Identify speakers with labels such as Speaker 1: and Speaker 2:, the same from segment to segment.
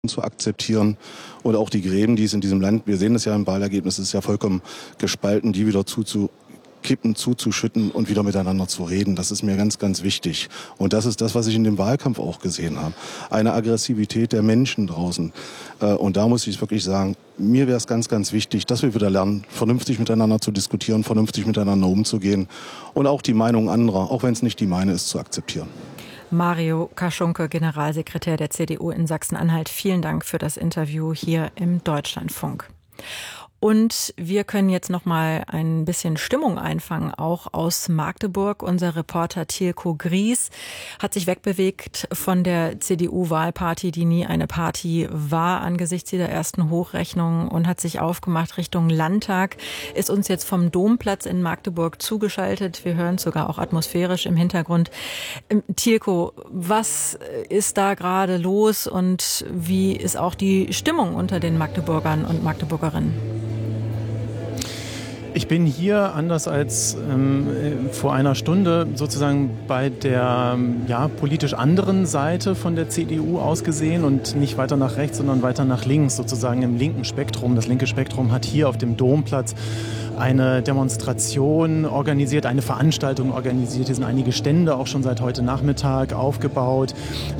Speaker 1: zu akzeptieren oder auch die Gräben, die es in diesem Land, wir sehen es ja im Wahlergebnis, es ist ja vollkommen gespalten, die wieder zuzukippen, zuzuschütten und wieder miteinander zu reden. Das ist mir ganz, ganz wichtig. Und das ist das, was ich in dem Wahlkampf auch gesehen habe. Eine Aggressivität der Menschen draußen. Und da muss ich wirklich sagen, mir wäre es ganz, ganz wichtig, dass wir wieder lernen, vernünftig miteinander zu diskutieren, vernünftig miteinander umzugehen und auch die Meinung anderer, auch wenn es nicht die meine ist, zu akzeptieren.
Speaker 2: Mario Kaschunke, Generalsekretär der CDU in Sachsen-Anhalt. Vielen Dank für das Interview hier im Deutschlandfunk. Und wir können jetzt noch mal ein bisschen Stimmung einfangen, auch aus Magdeburg. Unser Reporter Tilko Gries hat sich wegbewegt von der CDU-Wahlparty, die nie eine Party war, angesichts dieser ersten Hochrechnung, und hat sich aufgemacht Richtung Landtag, ist uns jetzt vom Domplatz in Magdeburg zugeschaltet. Wir hören es sogar auch atmosphärisch im Hintergrund. Tilko, was ist da gerade los und wie ist auch die Stimmung unter den Magdeburgern und Magdeburgerinnen?
Speaker 3: Ich bin hier, anders als vor einer Stunde, sozusagen bei der politisch anderen Seite von der CDU ausgesehen und nicht weiter nach rechts, sondern weiter nach links, sozusagen im linken Spektrum. Das linke Spektrum hat hier auf dem Domplatz eine Demonstration organisiert, eine Veranstaltung organisiert. Hier sind einige Stände auch schon seit heute Nachmittag aufgebaut.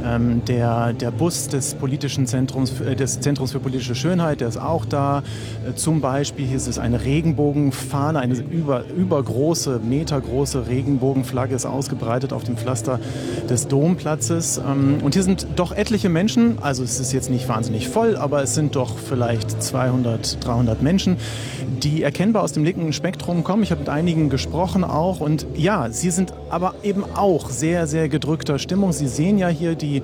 Speaker 3: Der Bus des politischen Zentrums, des Zentrums für politische Schönheit, der ist auch da. Zum Beispiel hier ist es eine Regenbogenfahne, eine übergroße, metergroße Regenbogenflagge ist ausgebreitet auf dem Pflaster des Domplatzes. Und hier sind doch etliche Menschen, also es ist jetzt nicht wahnsinnig voll, aber es sind doch vielleicht 200, 300 Menschen, die erkennbar aus dem linken Spektrum kommen. Ich habe mit einigen gesprochen auch und ja, sie sind aber eben auch sehr, sehr gedrückter Stimmung. Sie sehen ja hier die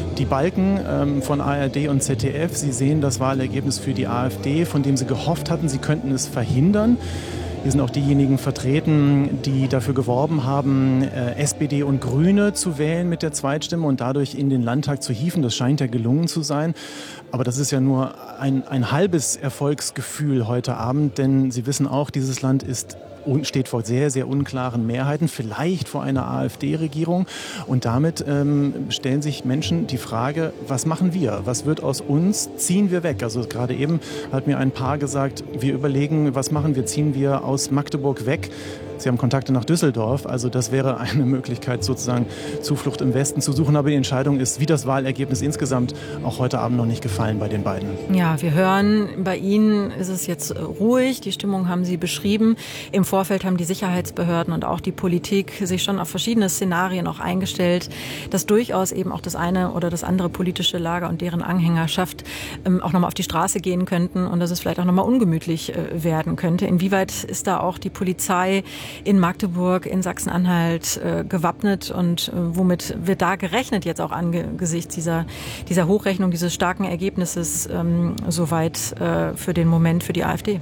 Speaker 3: Balken von ARD und ZDF. Sie sehen das Wahlergebnis für die AfD, von dem sie gehofft hatten, sie könnten es verhindern. Hier sind auch diejenigen vertreten, die dafür geworben haben, SPD und Grüne zu wählen mit der Zweitstimme und dadurch in den Landtag zu hieven. Das scheint ja gelungen zu sein. Aber das ist ja nur ein halbes Erfolgsgefühl heute Abend, denn Sie wissen auch, dieses Land steht vor sehr, sehr unklaren Mehrheiten, vielleicht vor einer AfD-Regierung. Und damit stellen sich Menschen die Frage, was machen wir? Was wird aus uns? Ziehen wir weg? Also gerade eben hat mir ein Paar gesagt, wir überlegen, was machen wir? Ziehen wir aus Magdeburg weg? Sie haben Kontakte nach Düsseldorf, also das wäre eine Möglichkeit, sozusagen Zuflucht im Westen zu suchen. Aber die Entscheidung ist, wie das Wahlergebnis insgesamt, auch heute Abend noch nicht gefallen bei den beiden.
Speaker 2: Ja, wir hören, bei Ihnen ist es jetzt ruhig, die Stimmung haben Sie beschrieben. Im Vorfeld haben die Sicherheitsbehörden und auch die Politik sich schon auf verschiedene Szenarien auch eingestellt, dass durchaus eben auch das eine oder das andere politische Lager und deren Anhängerschaft auch nochmal auf die Straße gehen könnten und dass es vielleicht auch nochmal ungemütlich werden könnte. Inwieweit ist da auch die Polizei in Magdeburg, in Sachsen-Anhalt gewappnet und womit wird da gerechnet jetzt auch angesichts dieser Hochrechnung, dieses starken Ergebnisses soweit für den Moment für die AfD?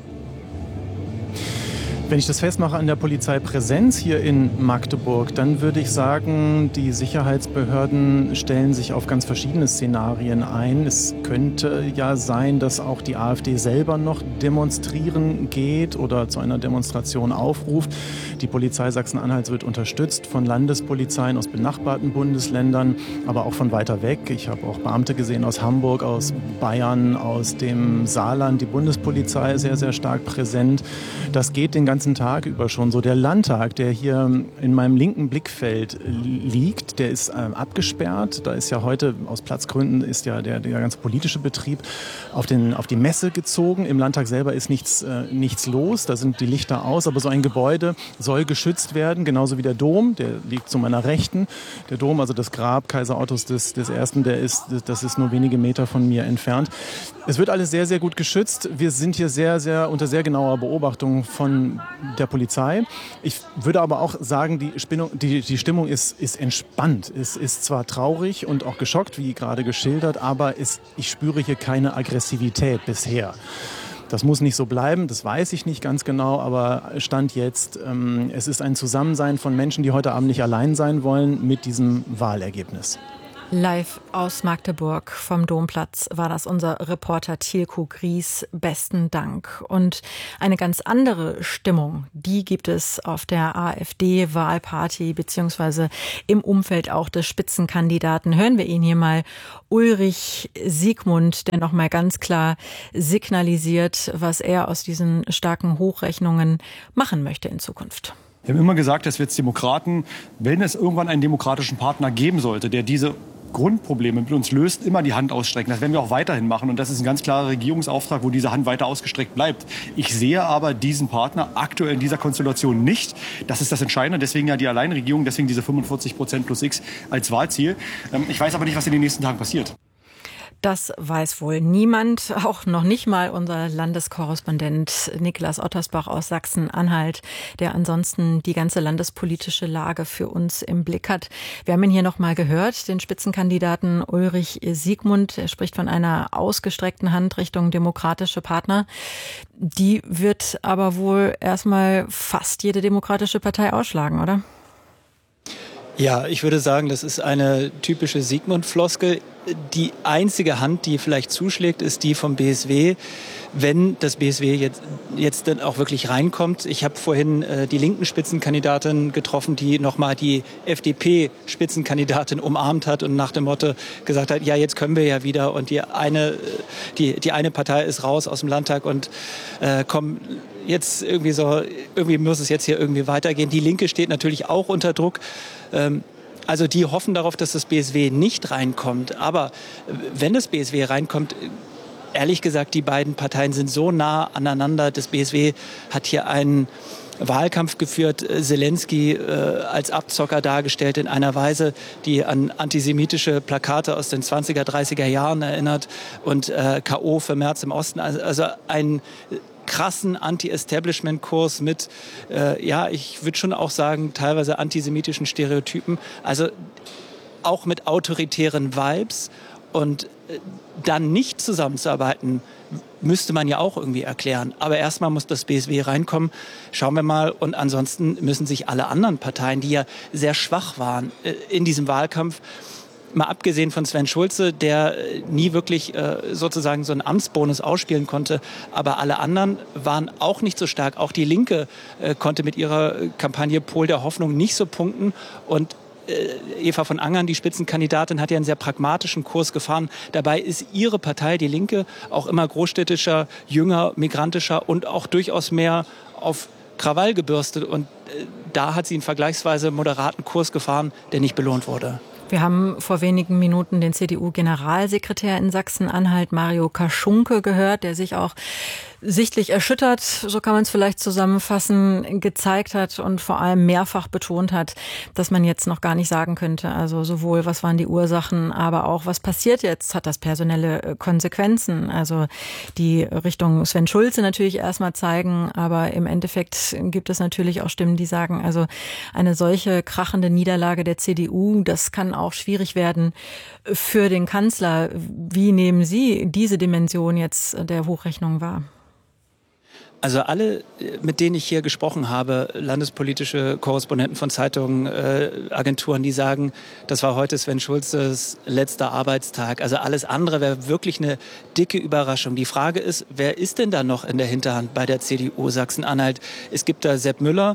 Speaker 3: Wenn ich das festmache an der Polizeipräsenz hier in Magdeburg, dann würde ich sagen, die Sicherheitsbehörden stellen sich auf ganz verschiedene Szenarien ein. Es könnte ja sein, dass auch die AfD selber noch demonstrieren geht oder zu einer Demonstration aufruft. Die Polizei Sachsen-Anhalts wird unterstützt von Landespolizeien aus benachbarten Bundesländern, aber auch von weiter weg. Ich habe auch Beamte gesehen aus Hamburg, aus Bayern, aus dem Saarland. Die Bundespolizei ist sehr, sehr stark präsent. Das geht den ganzen Tag über schon so. Der Landtag, der hier in meinem linken Blickfeld liegt, der ist abgesperrt. Da ist ja heute aus Platzgründen ist ja der ganze politische Betrieb auf die Messe gezogen. Im Landtag selber ist nichts los. Da sind die Lichter aus. Aber so ein Gebäude soll geschützt werden, genauso wie der Dom. Der liegt zu meiner Rechten. Der Dom, also das Grab Kaiser Ottos des Ersten, das ist nur wenige Meter von mir entfernt. Es wird alles sehr, sehr gut geschützt. Wir sind hier sehr, sehr unter sehr genauer Beobachtung von der Polizei. Ich würde aber auch sagen, die Stimmung ist entspannt. Es ist zwar traurig und auch geschockt, wie gerade geschildert, aber ich spüre hier keine Aggressivität bisher. Das muss nicht so bleiben, das weiß ich nicht ganz genau, aber Stand jetzt, es ist ein Zusammensein von Menschen, die heute Abend nicht allein sein wollen mit diesem Wahlergebnis.
Speaker 2: Live aus Magdeburg vom Domplatz war das unser Reporter Tilko Gries. Besten Dank. Und eine ganz andere Stimmung, die gibt es auf der AfD-Wahlparty beziehungsweise im Umfeld auch des Spitzenkandidaten. Hören wir ihn hier mal. Ulrich Siegmund, der nochmal ganz klar signalisiert, was er aus diesen starken Hochrechnungen machen möchte in Zukunft.
Speaker 4: Wir haben immer gesagt, dass wir als Demokraten, wenn es irgendwann einen demokratischen Partner geben sollte, der diese Grundprobleme mit uns löst, immer die Hand ausstrecken. Das werden wir auch weiterhin machen. Und das ist ein ganz klarer Regierungsauftrag, wo diese Hand weiter ausgestreckt bleibt. Ich sehe aber diesen Partner aktuell in dieser Konstellation nicht. Das ist das Entscheidende. Deswegen ja die Alleinregierung, deswegen diese 45% plus X als Wahlziel. Ich weiß aber nicht, was in den nächsten Tagen passiert.
Speaker 2: Das weiß wohl niemand, auch noch nicht mal unser Landeskorrespondent Niklas Ottersbach aus Sachsen-Anhalt, der ansonsten die ganze landespolitische Lage für uns im Blick hat. Wir haben ihn hier noch mal gehört, den Spitzenkandidaten Ulrich Siegmund. Er spricht von einer ausgestreckten Hand Richtung demokratische Partner. Die wird aber wohl erstmal fast jede demokratische Partei ausschlagen, oder?
Speaker 5: Ja, ich würde sagen, das ist eine typische Siegmund-Floskel. Die einzige Hand, die vielleicht zuschlägt, ist die vom BSW, wenn das BSW jetzt dann auch wirklich reinkommt. Ich habe vorhin die linken Spitzenkandidatin getroffen, die nochmal die FDP-Spitzenkandidatin umarmt hat und nach dem Motto gesagt hat, ja, jetzt können wir ja wieder und die eine Partei ist raus aus dem Landtag und komm, jetzt irgendwie muss es jetzt hier irgendwie weitergehen. Die Linke steht natürlich auch unter Druck. Also die hoffen darauf, dass das BSW nicht reinkommt. Aber wenn das BSW reinkommt, ehrlich gesagt, die beiden Parteien sind so nah aneinander. Das BSW hat hier einen Wahlkampf geführt, Zelensky als Abzocker dargestellt in einer Weise, die an antisemitische Plakate aus den 20er, 30er Jahren erinnert und K.O. für Merz im Osten. Also ein krassen Anti-Establishment-Kurs mit, ich würde schon auch sagen, teilweise antisemitischen Stereotypen. Also auch mit autoritären Vibes. Und dann nicht zusammenzuarbeiten, müsste man ja auch irgendwie erklären. Aber erstmal muss das BSW reinkommen. Schauen wir mal. Und ansonsten müssen sich alle anderen Parteien, die ja sehr schwach waren in diesem Wahlkampf, mal abgesehen von Sven Schulze, der nie wirklich sozusagen so einen Amtsbonus ausspielen konnte. Aber alle anderen waren auch nicht so stark. Auch die Linke konnte mit ihrer Kampagne Pol der Hoffnung nicht so punkten. Und Eva von Angern, die Spitzenkandidatin, hat ja einen sehr pragmatischen Kurs gefahren. Dabei ist ihre Partei, die Linke, auch immer großstädtischer, jünger, migrantischer und auch durchaus mehr auf Krawall gebürstet. Und da hat sie einen vergleichsweise moderaten Kurs gefahren, der nicht belohnt wurde.
Speaker 2: Wir haben vor wenigen Minuten den CDU-Generalsekretär in Sachsen-Anhalt, Mario Kaschunke, gehört, der sich auch sichtlich erschüttert, so kann man es vielleicht zusammenfassen, gezeigt hat und vor allem mehrfach betont hat, dass man jetzt noch gar nicht sagen könnte, also sowohl was waren die Ursachen, aber auch was passiert jetzt, hat das personelle Konsequenzen, also die Richtung Sven Schulze natürlich erstmal zeigen, aber im Endeffekt gibt es natürlich auch Stimmen, die sagen, also eine solche krachende Niederlage der CDU, das kann auch schwierig werden für den Kanzler. Wie nehmen Sie diese Dimension jetzt der Hochrechnung wahr?
Speaker 5: Also alle, mit denen ich hier gesprochen habe, landespolitische Korrespondenten von Zeitungen, Agenturen, die sagen, das war heute Sven Schulzes letzter Arbeitstag. Also alles andere wäre wirklich eine dicke Überraschung. Die Frage ist, wer ist denn da noch in der Hinterhand bei der CDU Sachsen-Anhalt? Es gibt da Sepp Müller,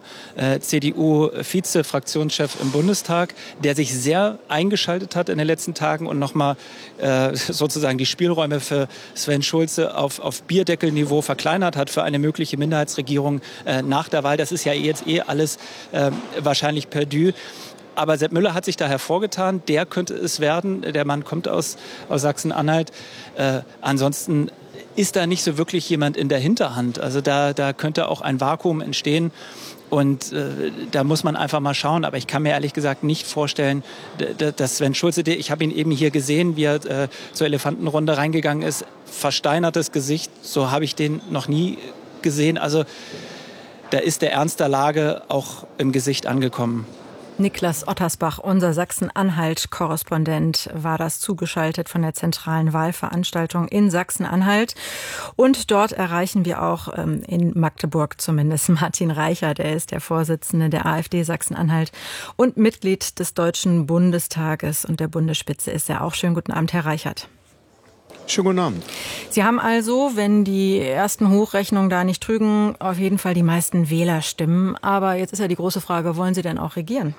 Speaker 5: CDU-Vize-Fraktionschef im Bundestag, der sich sehr eingeschaltet hat in den letzten Tagen und nochmal sozusagen die Spielräume für Sven Schulze auf Bierdeckelniveau verkleinert hat für eine mögliche Minderheitsregierung nach der Wahl. Das ist ja jetzt alles wahrscheinlich perdu. Aber Sepp Müller hat sich da hervorgetan. Der könnte es werden. Der Mann kommt aus Sachsen-Anhalt. Ansonsten ist da nicht so wirklich jemand in der Hinterhand. Also da könnte auch ein Vakuum entstehen. Und da muss man einfach mal schauen. Aber ich kann mir ehrlich gesagt nicht vorstellen, dass Sven Schulze, ich habe ihn eben hier gesehen, wie er zur Elefantenrunde reingegangen ist, versteinertes Gesicht, so habe ich den noch nie gesehen. Also da ist der Ernst der Lage auch im Gesicht angekommen.
Speaker 2: Niklas Ottersbach, unser Sachsen-Anhalt-Korrespondent, war das zugeschaltet von der zentralen Wahlveranstaltung in Sachsen-Anhalt. Und dort erreichen wir auch in Magdeburg zumindest Martin Reichert. Er ist der Vorsitzende der AfD Sachsen-Anhalt und Mitglied des Deutschen Bundestages. Und der Bundesspitze ist er auch. Schönen guten Abend, Herr Reichert.
Speaker 6: Schönen guten Abend.
Speaker 2: Sie haben also, wenn die ersten Hochrechnungen da nicht trügen, auf jeden Fall die meisten Wählerstimmen. Aber jetzt ist ja die große Frage, wollen Sie denn auch regieren?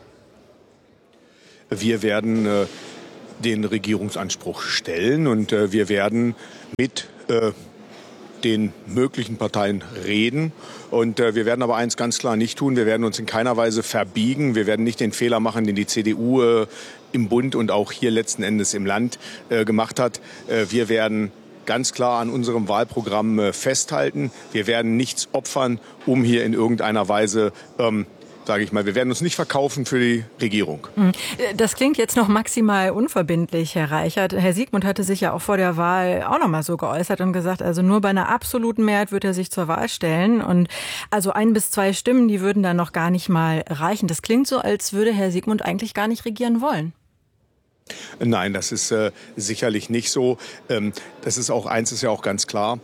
Speaker 6: Wir werden den Regierungsanspruch stellen und wir werden mit den möglichen Parteien reden. Und wir werden aber eins ganz klar nicht tun. Wir werden uns in keiner Weise verbiegen. Wir werden nicht den Fehler machen, den die CDU im Bund und auch hier letzten Endes im Land gemacht hat. Wir werden ganz klar an unserem Wahlprogramm festhalten. Wir werden nichts opfern, um hier in irgendeiner Weise sage ich mal, wir werden uns nicht verkaufen für die Regierung.
Speaker 2: Das klingt jetzt noch maximal unverbindlich, Herr Reichert. Herr Siegmund hatte sich ja auch vor der Wahl auch noch mal so geäußert und gesagt, also nur bei einer absoluten Mehrheit wird er sich zur Wahl stellen. Und also 1 bis 2 Stimmen, die würden dann noch gar nicht mal reichen. Das klingt so, als würde Herr Siegmund eigentlich gar nicht regieren wollen.
Speaker 6: Nein, das ist sicherlich nicht so. Das ist auch, eins ist ja auch ganz klar.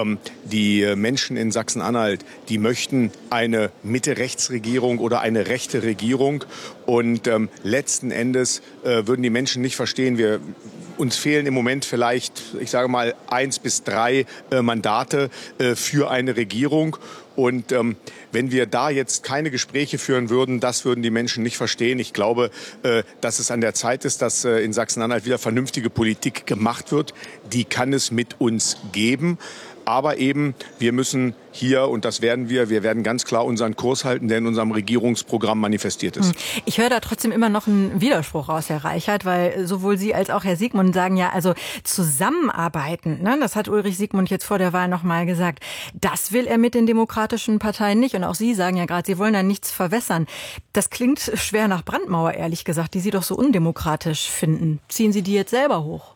Speaker 6: Die Menschen in Sachsen-Anhalt, die möchten eine Mitte-Rechts-Regierung oder eine rechte Regierung. Und letzten Endes würden die Menschen nicht verstehen, uns fehlen im Moment vielleicht, ich sage mal, 1 bis 3 Mandate für eine Regierung. Und wenn wir da jetzt keine Gespräche führen würden, das würden die Menschen nicht verstehen. Ich glaube, dass es an der Zeit ist, dass in Sachsen-Anhalt wieder vernünftige Politik gemacht wird. Die kann es mit uns geben. Aber eben, wir müssen hier, und das werden wir werden ganz klar unseren Kurs halten, der in unserem Regierungsprogramm manifestiert ist.
Speaker 2: Ich höre da trotzdem immer noch einen Widerspruch raus, Herr Reichert, weil sowohl Sie als auch Herr Siegmund sagen ja, also zusammenarbeiten, ne, das hat Ulrich Siegmund jetzt vor der Wahl noch mal gesagt, das will er mit den demokratischen Parteien nicht. Und auch Sie sagen ja gerade, Sie wollen da nichts verwässern. Das klingt schwer nach Brandmauer, ehrlich gesagt, die Sie doch so undemokratisch finden. Ziehen Sie die jetzt selber hoch?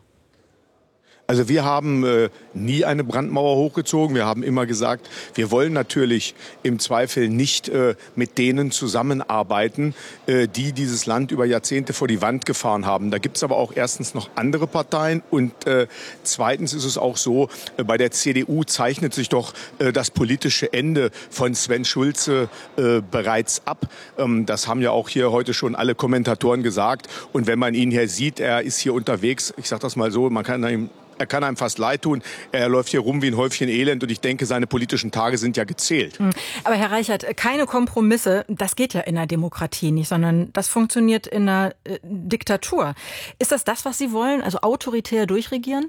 Speaker 6: Also wir haben nie eine Brandmauer hochgezogen. Wir haben immer gesagt, wir wollen natürlich im Zweifel nicht mit denen zusammenarbeiten, die dieses Land über Jahrzehnte vor die Wand gefahren haben. Da gibt es aber auch erstens noch andere Parteien und zweitens ist es auch so, bei der CDU zeichnet sich doch das politische Ende von Sven Schulze bereits ab. Das haben ja auch hier heute schon alle Kommentatoren gesagt. Und wenn man ihn hier sieht, er ist hier unterwegs, ich sage das mal so, er kann einem fast leid tun. Er läuft hier rum wie ein Häufchen Elend und ich denke, seine politischen Tage sind ja gezählt.
Speaker 2: Aber Herr Reichert, keine Kompromisse, das geht ja in einer Demokratie nicht, sondern das funktioniert in einer Diktatur. Ist das, was Sie wollen, also autoritär durchregieren?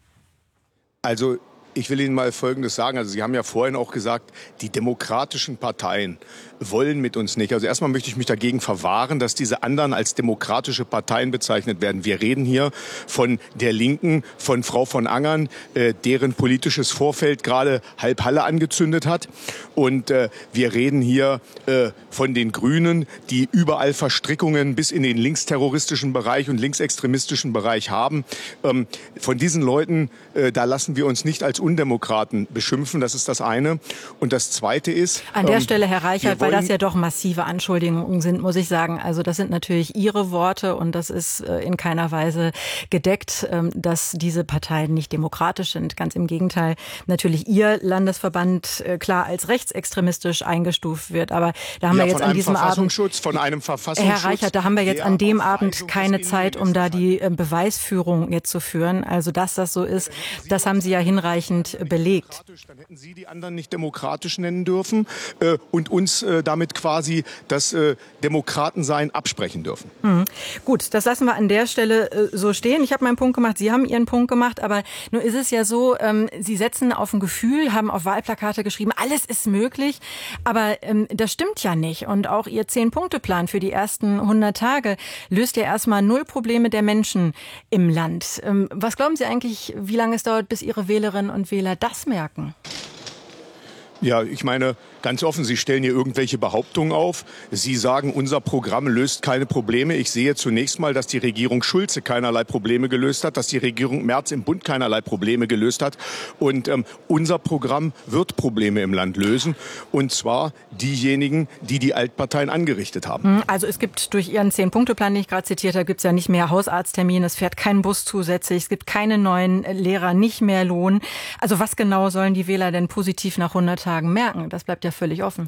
Speaker 6: Also ich will Ihnen mal Folgendes sagen. Also Sie haben ja vorhin auch gesagt, die demokratischen Parteien wollen mit uns nicht. Also erstmal möchte ich mich dagegen verwahren, dass diese anderen als demokratische Parteien bezeichnet werden. Wir reden hier von der Linken, von Frau von Angern, deren politisches Vorfeld gerade halb Halle angezündet hat. Und wir reden hier von den Grünen, die überall Verstrickungen bis in den linksterroristischen Bereich und linksextremistischen Bereich haben. Von diesen Leuten, da lassen wir uns nicht als Undemokraten beschimpfen. Das ist das eine. Und das zweite ist...
Speaker 2: An der Stelle, Herr Reichert, weil das ja doch massive Anschuldigungen sind, muss ich sagen. Also das sind natürlich Ihre Worte und das ist in keiner Weise gedeckt, dass diese Parteien nicht demokratisch sind. Ganz im Gegenteil. Natürlich Ihr Landesverband klar als rechtsextremistisch eingestuft wird. Aber da haben wir jetzt an diesem Abend...
Speaker 6: Von einem Verfassungsschutz.
Speaker 2: Herr Reichert, da haben wir jetzt an dem Abend keine Zeit, um da die Beweisführung jetzt zu führen. Also dass das so ist, das haben Sie ja hinreichend belegt.
Speaker 6: Dann hätten Sie die anderen nicht demokratisch nennen dürfen und uns damit quasi das Demokratensein absprechen dürfen.
Speaker 2: Gut, das lassen wir an der Stelle so stehen. Ich habe meinen Punkt gemacht, Sie haben Ihren Punkt gemacht, aber nur ist es ja so, Sie setzen auf ein Gefühl, haben auf Wahlplakate geschrieben, alles ist möglich, aber das stimmt ja nicht. Und auch Ihr 10-Punkte-Plan für die ersten 100 Tage löst ja erstmal 0 Probleme der Menschen im Land. Was glauben Sie eigentlich, wie lange es dauert, bis Ihre Wählerinnen und Wähler das merken?
Speaker 6: Ja, ich meine, ganz offen, Sie stellen hier irgendwelche Behauptungen auf. Sie sagen, unser Programm löst keine Probleme. Ich sehe zunächst mal, dass die Regierung Schulze keinerlei Probleme gelöst hat, dass die Regierung Merz im Bund keinerlei Probleme gelöst hat. Und unser Programm wird Probleme im Land lösen. Und zwar diejenigen, die die Altparteien angerichtet haben.
Speaker 2: Also es gibt durch Ihren 10-Punkte-Plan, den ich gerade zitiert habe, gibt es ja nicht mehr Hausarzttermine, es fährt kein Bus zusätzlich, es gibt keine neuen Lehrer, nicht mehr Lohn. Also was genau sollen die Wähler denn positiv nach 100 Tagen merken? Das bleibt ja völlig offen.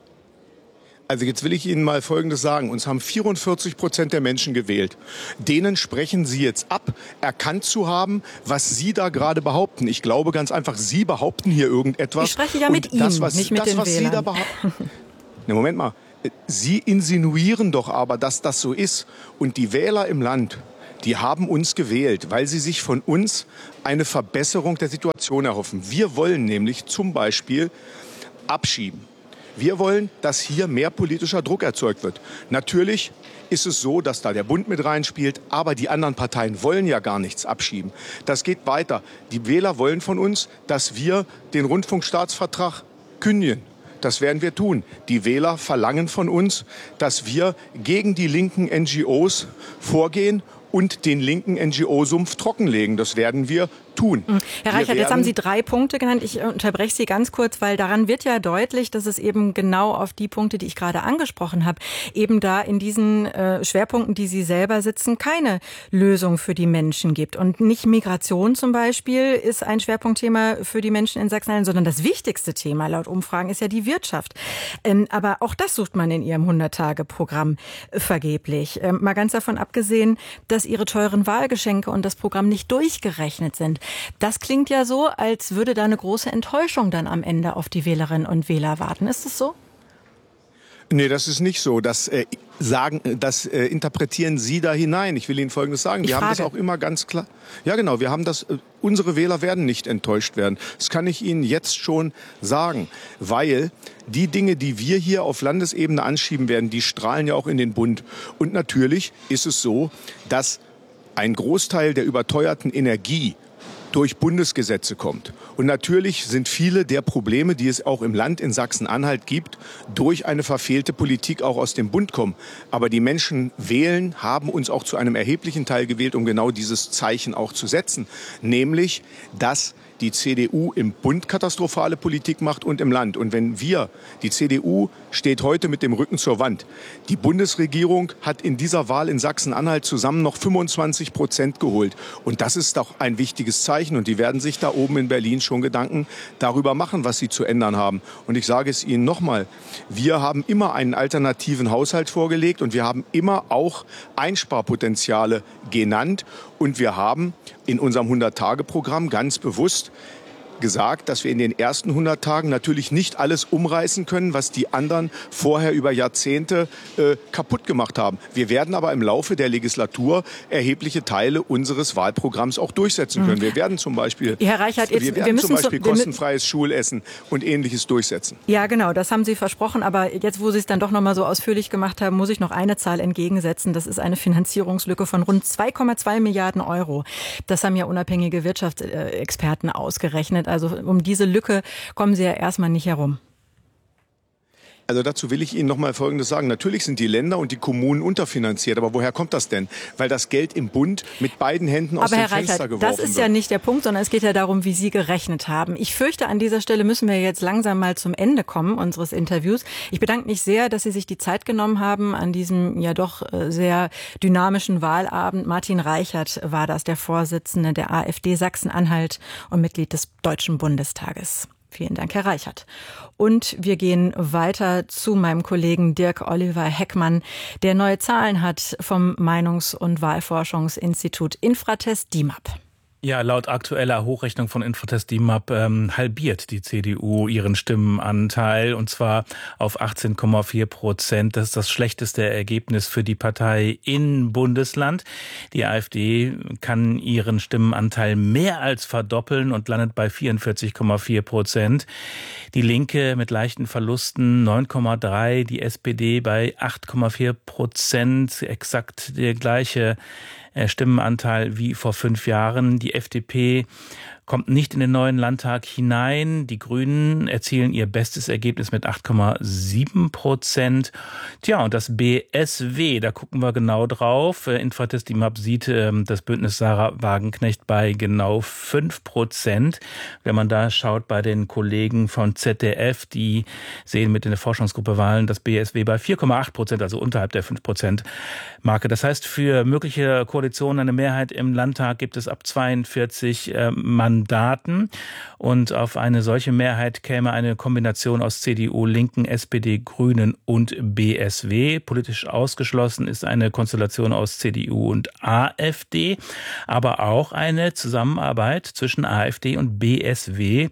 Speaker 6: Also jetzt will ich Ihnen mal Folgendes sagen. Uns haben 44% der Menschen gewählt. Denen sprechen Sie jetzt ab, erkannt zu haben, was Sie da gerade behaupten. Ich glaube ganz einfach, Sie behaupten hier irgendetwas.
Speaker 2: Ich spreche ja mit Ihnen, nicht mit den Wählern.
Speaker 6: Sie da behaupten. Ne, Moment mal. Sie insinuieren doch aber, dass das so ist. Und die Wähler im Land, die haben uns gewählt, weil sie sich von uns eine Verbesserung der Situation erhoffen. Wir wollen nämlich zum Beispiel abschieben. Wir wollen, dass hier mehr politischer Druck erzeugt wird. Natürlich ist es so, dass da der Bund mit reinspielt, aber die anderen Parteien wollen ja gar nichts abschieben. Das geht weiter. Die Wähler wollen von uns, dass wir den Rundfunkstaatsvertrag kündigen. Das werden wir tun. Die Wähler verlangen von uns, dass wir gegen die linken NGOs vorgehen und den linken NGO-Sumpf trockenlegen. Das werden wir tun.
Speaker 2: Herr Reichert, jetzt haben Sie 3 Punkte genannt. Ich unterbreche Sie ganz kurz, weil daran wird ja deutlich, dass es eben genau auf die Punkte, die ich gerade angesprochen habe, eben da in diesen Schwerpunkten, die Sie selber sitzen, keine Lösung für die Menschen gibt. Und nicht Migration zum Beispiel ist ein Schwerpunktthema für die Menschen in Sachsen-Anhalt, sondern das wichtigste Thema laut Umfragen ist ja die Wirtschaft. Aber auch das sucht man in Ihrem 100-Tage-Programm vergeblich. Mal ganz davon abgesehen, dass Ihre teuren Wahlgeschenke und das Programm nicht durchgerechnet sind. Das klingt ja so, als würde da eine große Enttäuschung dann am Ende auf die Wählerinnen und Wähler warten. Ist das so?
Speaker 6: Nee, das ist nicht so. Das interpretieren Sie da hinein. Ich will Ihnen Folgendes sagen. Wir haben das auch immer ganz klar. Ja, genau. Wir haben das. Unsere Wähler werden nicht enttäuscht werden. Das kann ich Ihnen jetzt schon sagen, weil die Dinge, die wir hier auf Landesebene anschieben werden, die strahlen ja auch in den Bund. Und natürlich ist es so, dass ein Großteil der überteuerten Energie durch Bundesgesetze kommt. Und natürlich sind viele der Probleme, die es auch im Land in Sachsen-Anhalt gibt, durch eine verfehlte Politik auch aus dem Bund kommen. Aber die Menschen wählen, haben uns auch zu einem erheblichen Teil gewählt, um genau dieses Zeichen auch zu setzen. Nämlich, dass die CDU im Bund katastrophale Politik macht und im Land. Und wenn die CDU steht heute mit dem Rücken zur Wand. Die Bundesregierung hat in dieser Wahl in Sachsen-Anhalt zusammen noch 25% geholt. Und das ist doch ein wichtiges Zeichen. Und die werden sich da oben in Berlin schon Gedanken darüber machen, was sie zu ändern haben. Und ich sage es Ihnen nochmal, wir haben immer einen alternativen Haushalt vorgelegt und wir haben immer auch Einsparpotenziale genannt. Und wir haben in unserem 100-Tage-Programm ganz bewusst gesagt, dass wir in den ersten 100 Tagen natürlich nicht alles umreißen können, was die anderen vorher über Jahrzehnte kaputt gemacht haben. Wir werden aber im Laufe der Legislatur erhebliche Teile unseres Wahlprogramms auch durchsetzen können. Wir werden zum Beispiel,
Speaker 2: Herr Reichert,
Speaker 6: kostenfreies Schulessen und Ähnliches durchsetzen.
Speaker 2: Ja, genau, das haben Sie versprochen. Aber jetzt, wo Sie es dann doch noch mal so ausführlich gemacht haben, muss ich noch eine Zahl entgegensetzen. Das ist eine Finanzierungslücke von rund 2,2 Milliarden Euro. Das haben ja unabhängige Wirtschaftsexperten ausgerechnet. Also um diese Lücke kommen Sie ja erstmal nicht herum.
Speaker 6: Also dazu will ich Ihnen noch mal Folgendes sagen. Natürlich sind die Länder und die Kommunen unterfinanziert. Aber woher kommt das denn? Weil das Geld im Bund mit beiden Händen aus dem Fenster geworfen wird.
Speaker 2: Das ist ja nicht der Punkt, sondern es geht ja darum, wie Sie gerechnet haben. Ich fürchte, an dieser Stelle müssen wir jetzt langsam mal zum Ende kommen unseres Interviews. Ich bedanke mich sehr, dass Sie sich die Zeit genommen haben an diesem ja doch sehr dynamischen Wahlabend. Martin Reichert war das, der Vorsitzende der AfD Sachsen-Anhalt und Mitglied des Deutschen Bundestages. Vielen Dank, Herr Reichert. Und wir gehen weiter zu meinem Kollegen Dirk Oliver Heckmann, der neue Zahlen hat vom Meinungs- und Wahlforschungsinstitut Infratest DIMAP.
Speaker 7: Ja, laut aktueller Hochrechnung von Infratest DIMAP halbiert die CDU ihren Stimmenanteil und zwar auf 18,4%. Das ist das schlechteste Ergebnis für die Partei in Bundesland. Die AfD kann ihren Stimmenanteil mehr als verdoppeln und landet bei 44,4%. Die Linke mit leichten Verlusten 9,3%, die SPD bei 8,4%, exakt der gleiche Stimmenanteil wie vor 5 Jahren. Die FDP kommt nicht in den neuen Landtag hinein. Die Grünen erzielen ihr bestes Ergebnis mit 8,7%. Tja, und das BSW, da gucken wir genau drauf. Infratest DIMAP sieht das Bündnis Sarah Wagenknecht bei genau 5%. Wenn man da schaut bei den Kollegen von ZDF, die sehen mit in der Forschungsgruppe Wahlen das BSW bei 4,8%, also unterhalb der 5%-Marke. Das heißt, für mögliche Koalitionen eine Mehrheit im Landtag gibt es ab 42 Mandaten. Und auf eine solche Mehrheit käme eine Kombination aus CDU, Linken, SPD, Grünen und BSW. Politisch ausgeschlossen ist eine Konstellation aus CDU und AfD, aber auch eine Zusammenarbeit zwischen AfD und BSW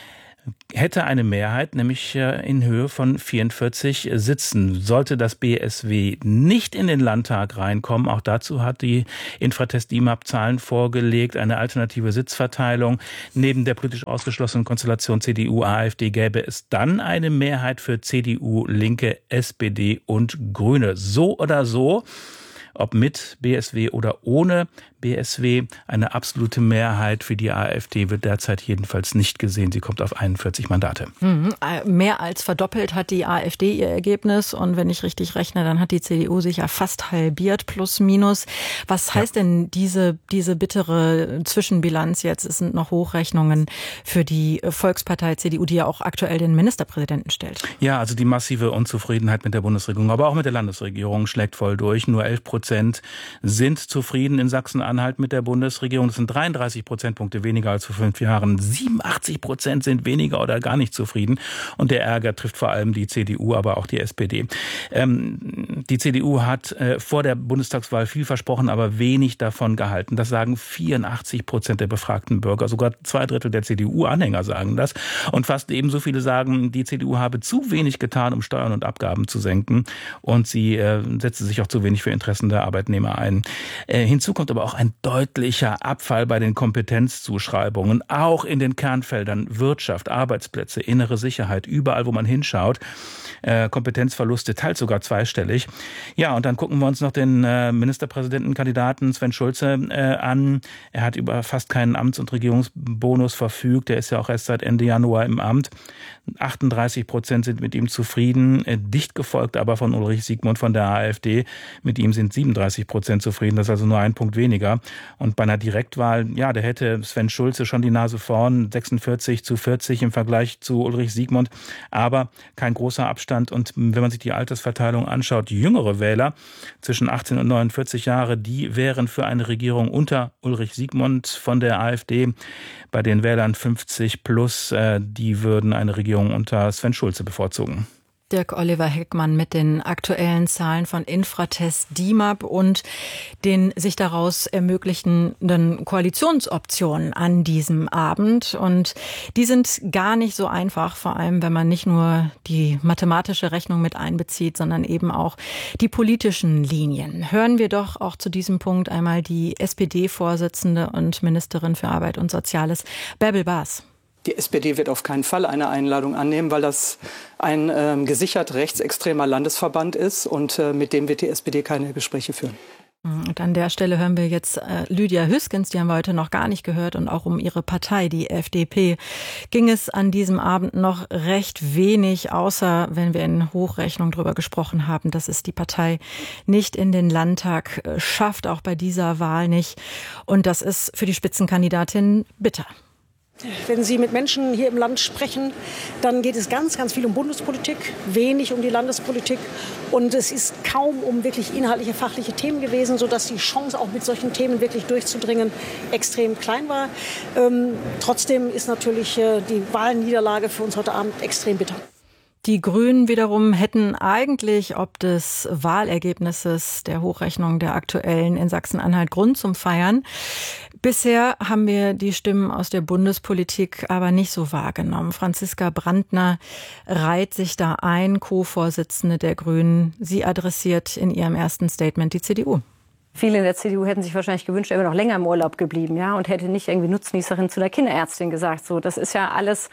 Speaker 7: hätte eine Mehrheit, nämlich in Höhe von 44 Sitzen. Sollte das BSW nicht in den Landtag reinkommen, auch dazu hat die Infratest DIMAP Zahlen vorgelegt, eine alternative Sitzverteilung. Neben der politisch ausgeschlossenen Konstellation CDU-AfD gäbe es dann eine Mehrheit für CDU, Linke, SPD und Grüne. So oder so, ob mit BSW oder ohne BSW, eine absolute Mehrheit für die AfD wird derzeit jedenfalls nicht gesehen. Sie kommt auf 41 Mandate.
Speaker 2: Mehr als verdoppelt hat die AfD ihr Ergebnis. Und wenn ich richtig rechne, dann hat die CDU sich ja fast halbiert, plus minus. Was heißt denn diese bittere Zwischenbilanz jetzt? Es sind noch Hochrechnungen für die Volkspartei CDU, die ja auch aktuell den Ministerpräsidenten stellt.
Speaker 7: Ja, also die massive Unzufriedenheit mit der Bundesregierung, aber auch mit der Landesregierung schlägt voll durch. Nur 11% sind zufrieden in Sachsen-Anhalt mit der Bundesregierung. Das sind 33 Prozentpunkte weniger als vor 5 Jahren. 87% sind weniger oder gar nicht zufrieden. Und der Ärger trifft vor allem die CDU, aber auch die SPD. Die CDU hat vor der Bundestagswahl viel versprochen, aber wenig davon gehalten. Das sagen 84% der befragten Bürger. Sogar 2/3 der CDU-Anhänger sagen das. Und fast ebenso viele sagen, die CDU habe zu wenig getan, um Steuern und Abgaben zu senken. Und sie setze sich auch zu wenig für Interessen der Arbeitnehmer ein. Hinzu kommt aber auch ein deutlicher Abfall bei den Kompetenzzuschreibungen, auch in den Kernfeldern Wirtschaft, Arbeitsplätze, innere Sicherheit, überall, wo man hinschaut. Kompetenzverluste, teils sogar zweistellig. Ja, und dann gucken wir uns noch den Ministerpräsidentenkandidaten Sven Schulze an. Er hat über fast keinen Amts- und Regierungsbonus verfügt. Er ist ja auch erst seit Ende Januar im Amt. 38% sind mit ihm zufrieden, dicht gefolgt aber von Ulrich Siegmund von der AfD. Mit ihm sind 37% zufrieden, das ist also nur ein Punkt weniger. Und bei einer Direktwahl, ja, da hätte Sven Schulze schon die Nase vorn, 46:40 im Vergleich zu Ulrich Siegmund, aber kein großer Abstand. Und wenn man sich die Altersverteilung anschaut, jüngere Wähler zwischen 18 und 49 Jahre, die wären für eine Regierung unter Ulrich Siegmund von der AfD. Bei den Wählern 50 plus, die würden eine Regierung unter Sven Schulze bevorzugen.
Speaker 2: Dirk-Oliver Heckmann mit den aktuellen Zahlen von Infratest DIMAP und den sich daraus ermöglichenden Koalitionsoptionen an diesem Abend. Und die sind gar nicht so einfach, vor allem wenn man nicht nur die mathematische Rechnung mit einbezieht, sondern eben auch die politischen Linien. Hören wir doch auch zu diesem Punkt einmal die SPD-Vorsitzende und Ministerin für Arbeit und Soziales, Bärbel Baas.
Speaker 8: Die SPD wird auf keinen Fall eine Einladung annehmen, weil das ein gesichert rechtsextremer Landesverband ist und mit dem wird die SPD keine Gespräche führen.
Speaker 2: Und an der Stelle hören wir jetzt Lydia Hüskens, die haben wir heute noch gar nicht gehört. Und auch um ihre Partei, die FDP, ging es an diesem Abend noch recht wenig, außer wenn wir in Hochrechnung drüber gesprochen haben, dass es die Partei nicht in den Landtag schafft, auch bei dieser Wahl nicht. Und das ist für die Spitzenkandidatin bitter.
Speaker 9: Wenn Sie mit Menschen hier im Land sprechen, dann geht es ganz, ganz viel um Bundespolitik, wenig um die Landespolitik. Und es ist kaum um wirklich inhaltliche, fachliche Themen gewesen, sodass die Chance, auch mit solchen Themen wirklich durchzudringen, extrem klein war. Trotzdem ist natürlich die Wahlniederlage für uns heute Abend extrem bitter.
Speaker 2: Die Grünen wiederum hätten eigentlich ob des Wahlergebnisses der Hochrechnung der aktuellen in Sachsen-Anhalt Grund zum Feiern. Bisher haben wir die Stimmen aus der Bundespolitik aber nicht so wahrgenommen. Franziska Brandner reiht sich da ein, Co-Vorsitzende der Grünen. Sie adressiert in ihrem ersten Statement die CDU.
Speaker 10: Viele in der CDU hätten sich wahrscheinlich gewünscht, er wäre noch länger im Urlaub geblieben, ja, und hätte nicht irgendwie Nutznießerin zu der Kinderärztin gesagt. So, das ist ja alles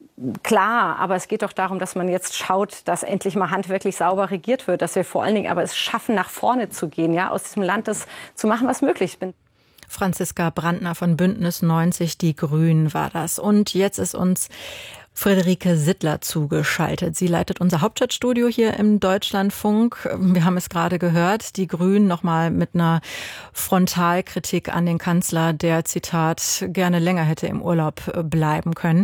Speaker 10: klar, aber es geht doch darum, dass man jetzt schaut, dass endlich mal handwerklich sauber regiert wird, dass wir vor allen Dingen aber es schaffen, nach vorne zu gehen, ja, aus diesem Land das zu machen, was möglich ist.
Speaker 2: Franziska Brandner von Bündnis 90 Die Grünen war das. Und jetzt ist uns Friederike Sittler zugeschaltet. Sie leitet unser Hauptstadtstudio hier im Deutschlandfunk. Wir haben es gerade gehört, die Grünen nochmal mit einer Frontalkritik an den Kanzler, der, Zitat, gerne länger hätte im Urlaub bleiben können.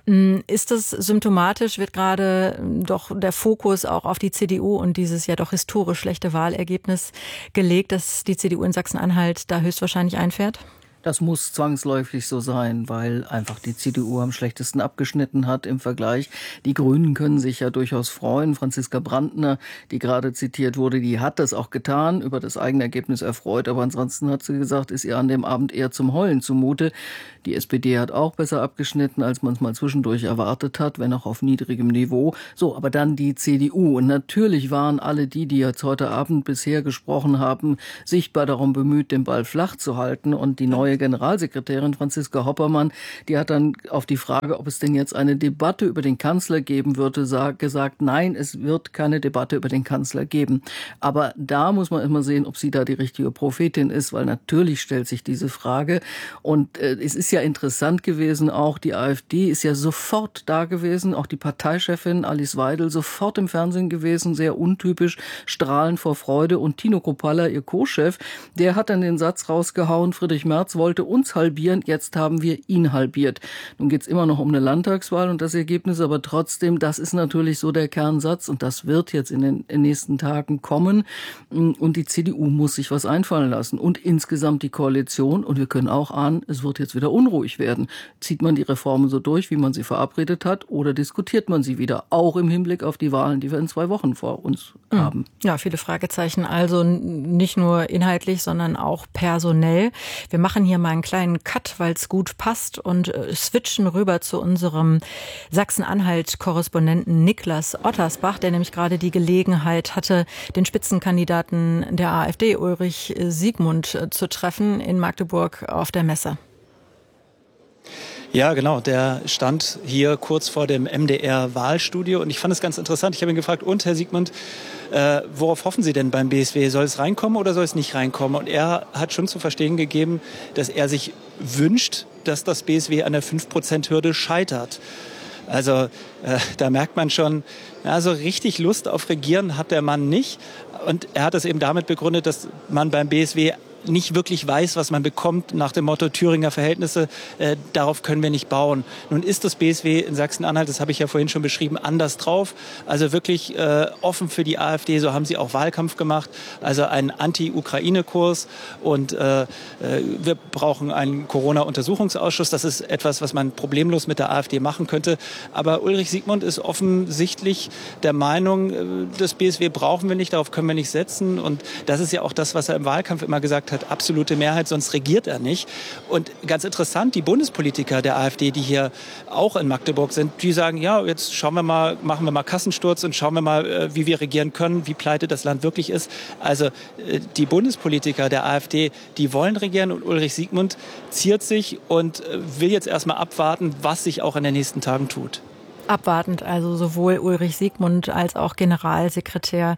Speaker 2: Ist das symptomatisch? Wird gerade doch der Fokus auch auf die CDU und dieses ja doch historisch schlechte Wahlergebnis gelegt, dass die CDU in Sachsen-Anhalt da höchstwahrscheinlich einfährt?
Speaker 11: Das muss zwangsläufig so sein, weil einfach die CDU am schlechtesten abgeschnitten hat im Vergleich. Die Grünen können sich ja durchaus freuen. Franziska Brandner, die gerade zitiert wurde, die hat das auch getan, über das eigene Ergebnis erfreut. Aber ansonsten hat sie gesagt, ist ihr an dem Abend eher zum Heulen zumute. Die SPD hat auch besser abgeschnitten, als man es mal zwischendurch erwartet hat, wenn auch auf niedrigem Niveau. So, aber dann die CDU. Und natürlich waren alle die jetzt heute Abend bisher gesprochen haben, sichtbar darum bemüht, den Ball flach zu halten. Und die neue Generalsekretärin Franziska Hoppermann, die hat dann auf die Frage, ob es denn jetzt eine Debatte über den Kanzler geben würde, gesagt, nein, es wird keine Debatte über den Kanzler geben. Aber da muss man immer sehen, ob sie da die richtige Prophetin ist, weil natürlich stellt sich diese Frage. Und es ist ja interessant gewesen, auch die AfD ist ja sofort da gewesen, auch die Parteichefin Alice Weidel sofort im Fernsehen gewesen, sehr untypisch, strahlend vor Freude. Und Tino Kruppalla, ihr Co-Chef, der hat dann den Satz rausgehauen, Friedrich Merz wollte uns halbieren, jetzt haben wir ihn halbiert. Nun geht es immer noch um eine Landtagswahl und das Ergebnis, aber trotzdem, das ist natürlich so der Kernsatz und das wird jetzt in den nächsten Tagen kommen und die CDU muss sich was einfallen lassen und insgesamt die Koalition und wir können auch ahnen, es wird jetzt wieder unruhig werden. Zieht man die Reformen so durch, wie man sie verabredet hat oder diskutiert man sie wieder, auch im Hinblick auf die Wahlen, die wir in 2 Wochen vor uns haben?
Speaker 2: Ja, viele Fragezeichen, also nicht nur inhaltlich, sondern auch personell. Wir machen hier mal einen kleinen Cut, weil es gut passt und switchen rüber zu unserem Sachsen-Anhalt-Korrespondenten Niklas Ottersbach, der nämlich gerade die Gelegenheit hatte, den Spitzenkandidaten der AfD, Ulrich Siegmund, zu treffen in Magdeburg auf der Messe.
Speaker 5: Ja, genau. Der stand hier kurz vor dem MDR-Wahlstudio und ich fand es ganz interessant. Ich habe ihn gefragt, und Herr Siegmund, worauf hoffen Sie denn beim BSW? Soll es reinkommen oder soll es nicht reinkommen? Und er hat schon zu verstehen gegeben, dass er sich wünscht, dass das BSW an der 5%-Hürde scheitert. Also da merkt man schon, so richtig Lust auf Regieren hat der Mann nicht. Und er hat es eben damit begründet, dass man beim BSW nicht wirklich weiß, was man bekommt, nach dem Motto Thüringer Verhältnisse, darauf können wir nicht bauen. Nun ist das BSW in Sachsen-Anhalt, das habe ich ja vorhin schon beschrieben, anders drauf. Also wirklich offen für die AfD, so haben sie auch Wahlkampf gemacht. Also einen Anti-Ukraine-Kurs und wir brauchen einen Corona-Untersuchungsausschuss. Das ist etwas, was man problemlos mit der AfD machen könnte. Aber Ulrich Siegmund ist offensichtlich der Meinung, das BSW brauchen wir nicht, darauf können wir nicht setzen. Und das ist ja auch das, was er im Wahlkampf immer gesagt hat, absolute Mehrheit, sonst regiert er nicht. Und ganz interessant, die Bundespolitiker der AfD, die hier auch in Magdeburg sind, die sagen, ja, jetzt schauen wir mal, machen wir mal Kassensturz und schauen wir mal, wie wir regieren können, wie pleite das Land wirklich ist. Also die Bundespolitiker der AfD, die wollen regieren und Ulrich Siegmund ziert sich und will jetzt erstmal abwarten, was sich auch in den nächsten Tagen tut.
Speaker 2: Abwartend, also sowohl Ulrich Siegmund als auch Generalsekretär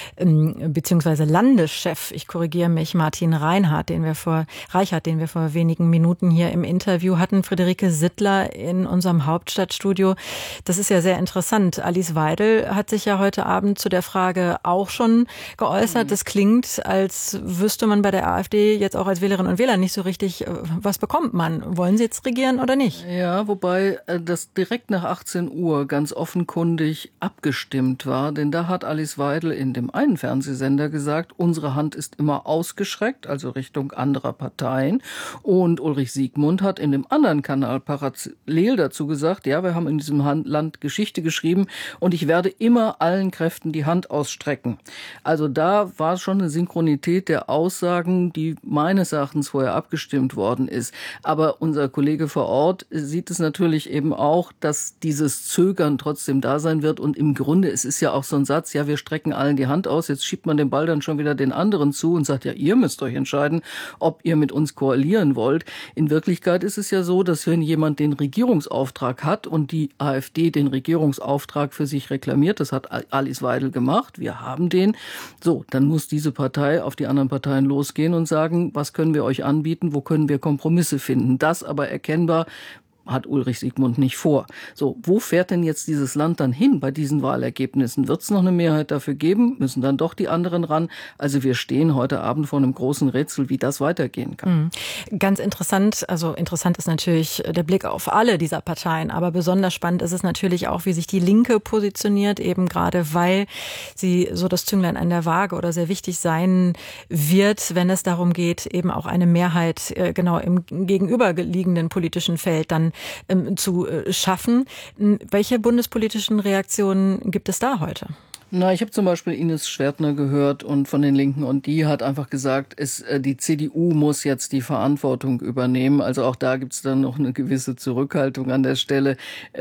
Speaker 2: bzw. Landeschef, ich korrigiere mich, Martin Reichert, den wir vor wenigen Minuten hier im Interview hatten, Friederike Sittler in unserem Hauptstadtstudio. Das ist ja sehr interessant. Alice Weidel hat sich ja heute Abend zu der Frage auch schon geäußert. Das klingt, als wüsste man bei der AfD jetzt auch als Wählerinnen und Wähler nicht so richtig, was bekommt man? Wollen sie jetzt regieren oder nicht?
Speaker 11: Ja, wobei das direkt nach 18 Uhr ganz offenkundig abgestimmt war, denn da hat Alice Weidel in dem einen Fernsehsender gesagt, unsere Hand ist immer ausgestreckt, also Richtung anderer Parteien, und Ulrich Siegmund hat in dem anderen Kanal parallel dazu gesagt, ja, wir haben in diesem Land Geschichte geschrieben und ich werde immer allen Kräften die Hand ausstrecken. Also da war schon eine Synchronität der Aussagen, die meines Erachtens vorher abgestimmt worden ist. Aber unser Kollege vor Ort sieht es natürlich eben auch, dass dieses das Zögern trotzdem da sein wird. Und im Grunde, es ist ja auch so ein Satz, ja, wir strecken allen die Hand aus, jetzt schiebt man den Ball dann schon wieder den anderen zu und sagt, ja, ihr müsst euch entscheiden, ob ihr mit uns koalieren wollt. In Wirklichkeit ist es ja so, dass wenn jemand den Regierungsauftrag hat und die AfD den Regierungsauftrag für sich reklamiert, das hat Alice Weidel gemacht, wir haben den, so, dann muss diese Partei auf die anderen Parteien losgehen und sagen, was können wir euch anbieten, wo können wir Kompromisse finden. Das aber erkennbar hat Ulrich Siegmund nicht vor. So, wo fährt denn jetzt dieses Land dann hin bei diesen Wahlergebnissen? Wird es noch eine Mehrheit dafür geben? Müssen dann doch die anderen ran? Also wir stehen heute Abend vor einem großen Rätsel, wie das weitergehen kann.
Speaker 2: Ganz interessant, also interessant ist natürlich der Blick auf alle dieser Parteien, aber besonders spannend ist es natürlich auch, wie sich die Linke positioniert, eben gerade weil sie so das Zünglein an der Waage oder sehr wichtig sein wird, wenn es darum geht, eben auch eine Mehrheit genau im gegenüberliegenden politischen Feld dann zu schaffen. Welche bundespolitischen Reaktionen gibt es da heute?
Speaker 11: Na, ich habe zum Beispiel Ines Schwertner gehört und von den Linken und die hat einfach gesagt, die CDU muss jetzt die Verantwortung übernehmen. Also auch da gibt's dann noch eine gewisse Zurückhaltung an der Stelle.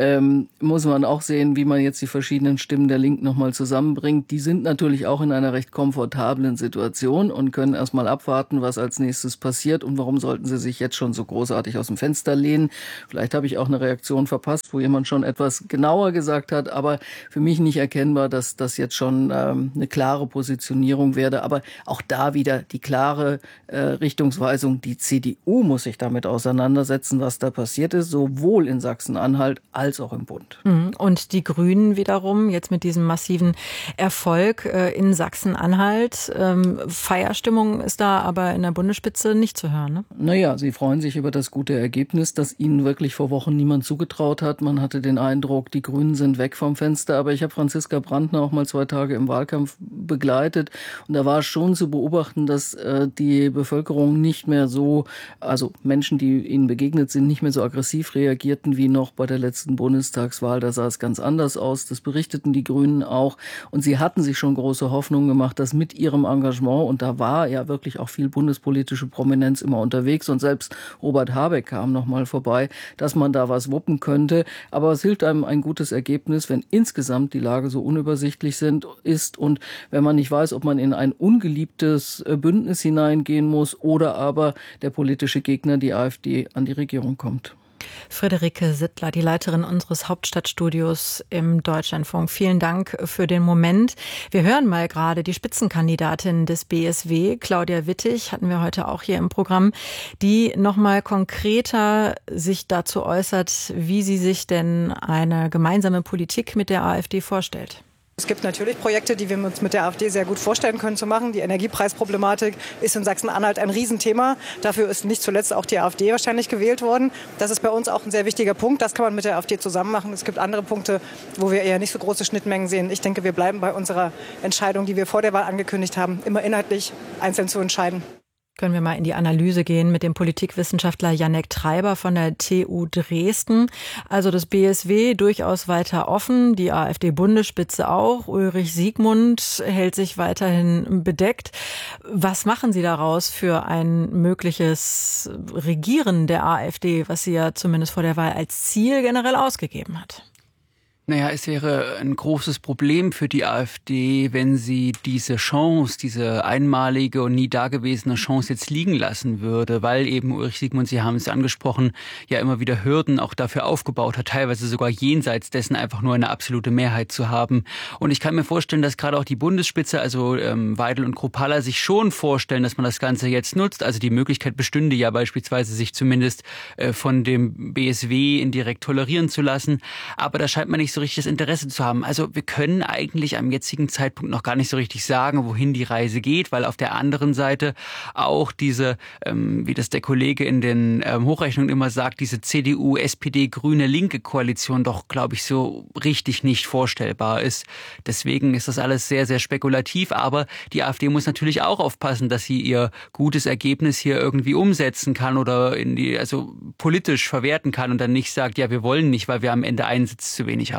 Speaker 11: Muss man auch sehen, wie man jetzt die verschiedenen Stimmen der Linken nochmal zusammenbringt. Die sind natürlich auch in einer recht komfortablen Situation und können erstmal abwarten, was als nächstes passiert und warum sollten sie sich jetzt schon so großartig aus dem Fenster lehnen. Vielleicht habe ich auch eine Reaktion verpasst, wo jemand schon etwas genauer gesagt hat, aber für mich nicht erkennbar, dass das jetzt schon eine klare Positionierung werde. Aber auch da wieder die klare Richtungsweisung, die CDU muss sich damit auseinandersetzen, was da passiert ist, sowohl in Sachsen-Anhalt als auch im Bund.
Speaker 2: Und die Grünen wiederum, jetzt mit diesem massiven Erfolg in Sachsen-Anhalt, Feierstimmung ist da aber in der Bundesspitze nicht zu hören, ne?
Speaker 11: Naja, sie freuen sich über das gute Ergebnis, das ihnen wirklich vor Wochen niemand zugetraut hat. Man hatte den Eindruck, die Grünen sind weg vom Fenster. Aber ich habe Franziska Brandner auch mal 2 Tage im Wahlkampf begleitet. Und da war schon zu beobachten, dass die Bevölkerung nicht mehr so, also Menschen, die ihnen begegnet sind, nicht mehr so aggressiv reagierten wie noch bei der letzten Bundestagswahl. Da sah es ganz anders aus. Das berichteten die Grünen auch. Und sie hatten sich schon große Hoffnungen gemacht, dass mit ihrem Engagement, und da war ja wirklich auch viel bundespolitische Prominenz immer unterwegs und selbst Robert Habeck kam noch mal vorbei, dass man da was wuppen könnte. Aber es hilft einem ein gutes Ergebnis, wenn insgesamt die Lage so unübersichtlich ist und wenn man nicht weiß, ob man in ein ungeliebtes Bündnis hineingehen muss oder aber der politische Gegner, die AfD, an die Regierung kommt.
Speaker 2: Friederike Sittler, die Leiterin unseres Hauptstadtstudios im Deutschlandfunk. Vielen Dank für den Moment. Wir hören mal gerade die Spitzenkandidatin des BSW, Claudia Wittig, hatten wir heute auch hier im Programm, die noch mal konkreter sich dazu äußert, wie sie sich denn eine gemeinsame Politik mit der AfD vorstellt.
Speaker 12: Es gibt natürlich Projekte, die wir uns mit der AfD sehr gut vorstellen können zu machen. Die Energiepreisproblematik ist in Sachsen-Anhalt ein Riesenthema. Dafür ist nicht zuletzt auch die AfD wahrscheinlich gewählt worden. Das ist bei uns auch ein sehr wichtiger Punkt. Das kann man mit der AfD zusammen machen. Es gibt andere Punkte, wo wir eher nicht so große Schnittmengen sehen. Ich denke, wir bleiben bei unserer Entscheidung, die wir vor der Wahl angekündigt haben, immer inhaltlich einzeln zu entscheiden.
Speaker 2: Können wir mal in die Analyse gehen mit dem Politikwissenschaftler Jannek Treiber von der TU Dresden. Also das BSW durchaus weiter offen, die AfD-Bundesspitze auch. Ulrich Siegmund hält sich weiterhin bedeckt. Was machen Sie daraus für ein mögliches Regieren der AfD, was sie ja zumindest vor der Wahl als Ziel generell ausgegeben hat?
Speaker 13: Naja, es wäre ein großes Problem für die AfD, wenn sie diese Chance, diese einmalige und nie dagewesene Chance jetzt liegen lassen würde, weil eben Ulrich Siegmund, Sie haben es angesprochen, ja immer wieder Hürden auch dafür aufgebaut hat, teilweise sogar jenseits dessen einfach nur eine absolute Mehrheit zu haben. Und ich kann mir vorstellen, dass gerade auch die Bundesspitze, also Weidel und Kruppalla, sich schon vorstellen, dass man das Ganze jetzt nutzt. Also die Möglichkeit bestünde ja beispielsweise, sich zumindest von dem BSW indirekt tolerieren zu lassen. Aber da scheint man nicht so richtig das Interesse zu haben. Also wir können eigentlich am jetzigen Zeitpunkt noch gar nicht so richtig sagen, wohin die Reise geht, weil auf der anderen Seite auch diese, wie das der Kollege in den Hochrechnungen immer sagt, diese CDU, SPD, Grüne, Linke Koalition doch, glaube ich, so richtig nicht vorstellbar ist. Deswegen ist das alles sehr, sehr spekulativ. Aber die AfD muss natürlich auch aufpassen, dass sie ihr gutes Ergebnis hier irgendwie umsetzen kann oder also politisch verwerten kann und dann nicht sagt, ja, wir wollen nicht, weil wir am Ende einen Sitz zu wenig haben.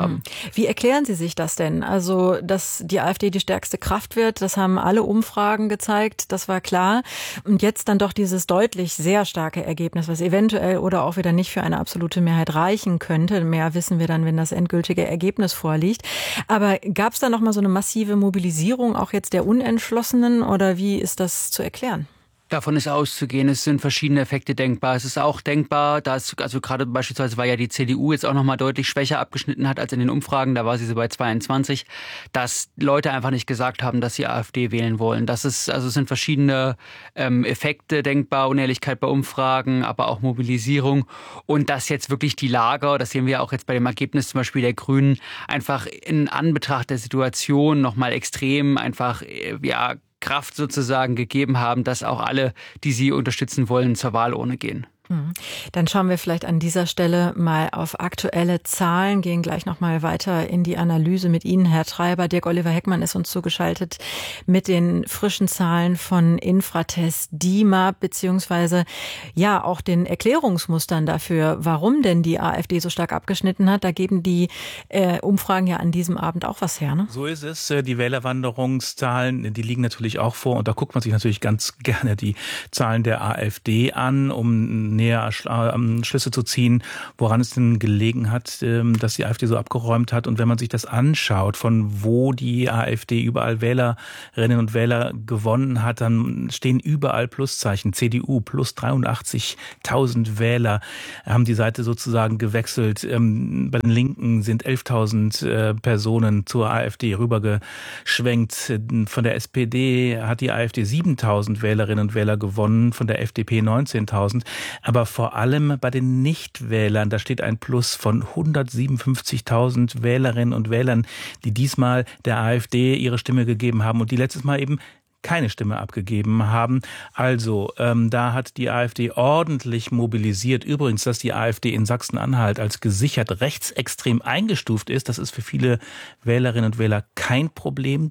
Speaker 13: haben.
Speaker 2: Wie erklären Sie sich das denn? Also, dass die AfD die stärkste Kraft wird, das haben alle Umfragen gezeigt, das war klar. Und jetzt dann doch dieses deutlich sehr starke Ergebnis, was eventuell oder auch wieder nicht für eine absolute Mehrheit reichen könnte. Mehr wissen wir dann, wenn das endgültige Ergebnis vorliegt. Aber gab es da noch mal so eine massive Mobilisierung auch jetzt der Unentschlossenen oder wie ist das zu erklären?
Speaker 13: Davon ist auszugehen, es sind verschiedene Effekte denkbar. Es ist auch denkbar, dass, also gerade beispielsweise, weil ja die CDU jetzt auch nochmal deutlich schwächer abgeschnitten hat als in den Umfragen, da war sie so bei 22, dass Leute einfach nicht gesagt haben, dass sie AfD wählen wollen. Es sind verschiedene Effekte denkbar, Unehrlichkeit bei Umfragen, aber auch Mobilisierung. Und dass jetzt wirklich die Lager, das sehen wir auch jetzt bei dem Ergebnis zum Beispiel der Grünen, einfach in Anbetracht der Situation nochmal extrem einfach, Kraft sozusagen gegeben haben, dass auch alle, die sie unterstützen wollen, zur Wahlurne gehen.
Speaker 2: Dann schauen wir vielleicht an dieser Stelle mal auf aktuelle Zahlen, gehen gleich noch mal weiter in die Analyse mit Ihnen, Herr Treiber. Dirk-Oliver Heckmann ist uns zugeschaltet mit den frischen Zahlen von Infratest DIMAP, beziehungsweise ja auch den Erklärungsmustern dafür, warum denn die AfD so stark abgeschnitten hat. Da geben die Umfragen ja an diesem Abend auch was her, ne?
Speaker 7: So ist es. Die Wählerwanderungszahlen, die liegen natürlich auch vor. Und da guckt man sich natürlich ganz gerne die Zahlen der AfD an, um näher Schlüsse zu ziehen, woran es denn gelegen hat, dass die AfD so abgeräumt hat. Und wenn man sich das anschaut, von wo die AfD überall Wählerinnen und Wähler gewonnen hat, dann stehen überall Pluszeichen. CDU plus 83.000 Wähler haben die Seite sozusagen gewechselt. Bei den Linken sind 11.000 Personen zur AfD rübergeschwenkt. Von der SPD hat die AfD 7.000 Wählerinnen und Wähler gewonnen, von der FDP 19.000. Aber vor allem bei den Nichtwählern, da steht ein Plus von 157.000 Wählerinnen und Wählern, die diesmal der AfD ihre Stimme gegeben haben und die letztes Mal eben keine Stimme abgegeben haben. Also da hat die AfD ordentlich mobilisiert. Übrigens, dass die AfD in Sachsen-Anhalt als gesichert rechtsextrem eingestuft ist, das ist für viele Wählerinnen und Wähler kein Problem.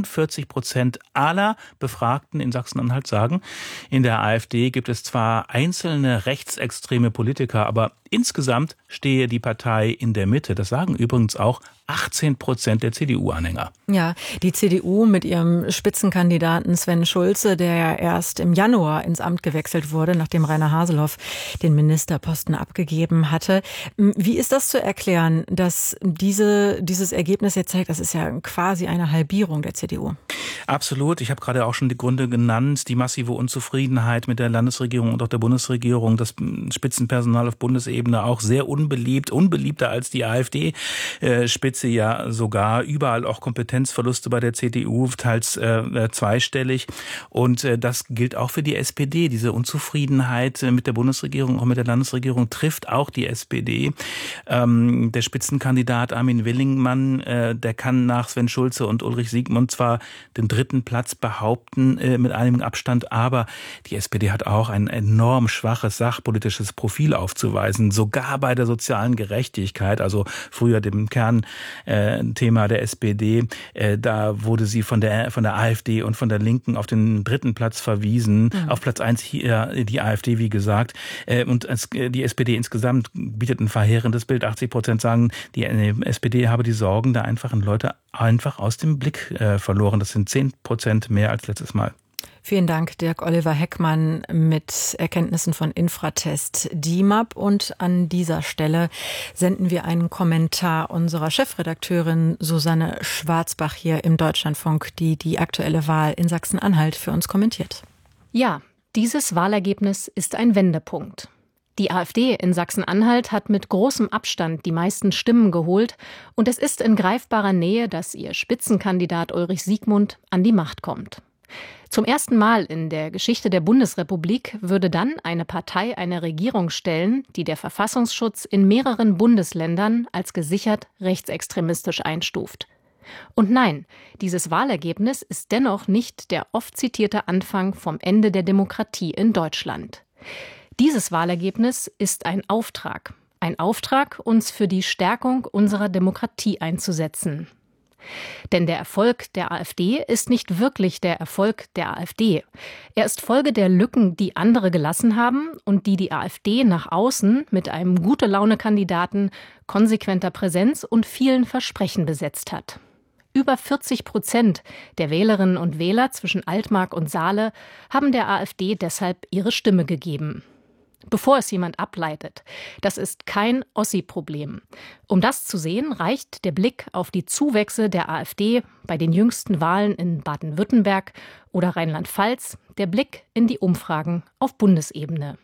Speaker 7: 43% aller Befragten in Sachsen-Anhalt sagen, in der AfD gibt es zwar einzelne rechtsextreme Politiker, aber insgesamt stehe die Partei in der Mitte. Das sagen übrigens auch 18% der CDU-Anhänger.
Speaker 2: Ja, die CDU mit ihrem Spitzenkandidaten Sven Schulze, der ja erst im Januar ins Amt gewechselt wurde, nachdem Rainer Haseloff den Ministerposten abgegeben hatte. Wie ist das zu erklären, dass dieses Ergebnis jetzt zeigt, das ist ja quasi eine Halbierung der CDU?
Speaker 7: Absolut. Ich habe gerade auch schon die Gründe genannt. Die massive Unzufriedenheit mit der Landesregierung und auch der Bundesregierung. Das Spitzenpersonal auf Bundesebene auch sehr unbeliebt. Unbeliebter als die AfD-Spitze ja sogar. Überall auch Kompetenzverluste bei der CDU, teils zweistellig. Und das gilt auch für die SPD. Diese Unzufriedenheit mit der Bundesregierung, auch mit der Landesregierung, trifft auch die SPD. Der Spitzenkandidat Armin Willingmann, der kann nach Sven Schulze und Ulrich Siegmund zwar den dritten Platz behaupten mit einigem Abstand, aber die SPD hat auch ein enorm schwaches sachpolitisches Profil aufzuweisen, sogar bei der sozialen Gerechtigkeit, also früher dem Kernthema der SPD, da wurde sie von der AfD und von der Linken auf den dritten Platz verwiesen, auf Platz 1 hier die AfD, wie gesagt, und die SPD insgesamt bietet ein verheerendes Bild. 80% sagen, die SPD habe die Sorgen der einfachen Leute einfach aus dem Blick verloren. Das sind 10% mehr als letztes Mal.
Speaker 2: Vielen Dank, Dirk-Oliver Heckmann mit Erkenntnissen von Infratest DIMAP. Und an dieser Stelle senden wir einen Kommentar unserer Chefredakteurin Susanne Schwarzbach hier im Deutschlandfunk, die die aktuelle Wahl in Sachsen-Anhalt für uns kommentiert.
Speaker 14: Ja, dieses Wahlergebnis ist ein Wendepunkt. Die AfD in Sachsen-Anhalt hat mit großem Abstand die meisten Stimmen geholt und es ist in greifbarer Nähe, dass ihr Spitzenkandidat Ulrich Siegmund an die Macht kommt. Zum ersten Mal in der Geschichte der Bundesrepublik würde dann eine Partei eine Regierung stellen, die der Verfassungsschutz in mehreren Bundesländern als gesichert rechtsextremistisch einstuft. Und nein, dieses Wahlergebnis ist dennoch nicht der oft zitierte Anfang vom Ende der Demokratie in Deutschland. Dieses Wahlergebnis ist ein Auftrag, uns für die Stärkung unserer Demokratie einzusetzen. Denn der Erfolg der AfD ist nicht wirklich der Erfolg der AfD. Er ist Folge der Lücken, die andere gelassen haben und die AfD nach außen mit einem Gute-Laune-Kandidaten, konsequenter Präsenz und vielen Versprechen besetzt hat. Über 40% der Wählerinnen und Wähler zwischen Altmark und Saale haben der AfD deshalb ihre Stimme gegeben. Bevor es jemand ableitet, das ist kein Ossi-Problem. Um das zu sehen, reicht der Blick auf die Zuwächse der AfD bei den jüngsten Wahlen in Baden-Württemberg oder Rheinland-Pfalz, der Blick in die Umfragen auf Bundesebene.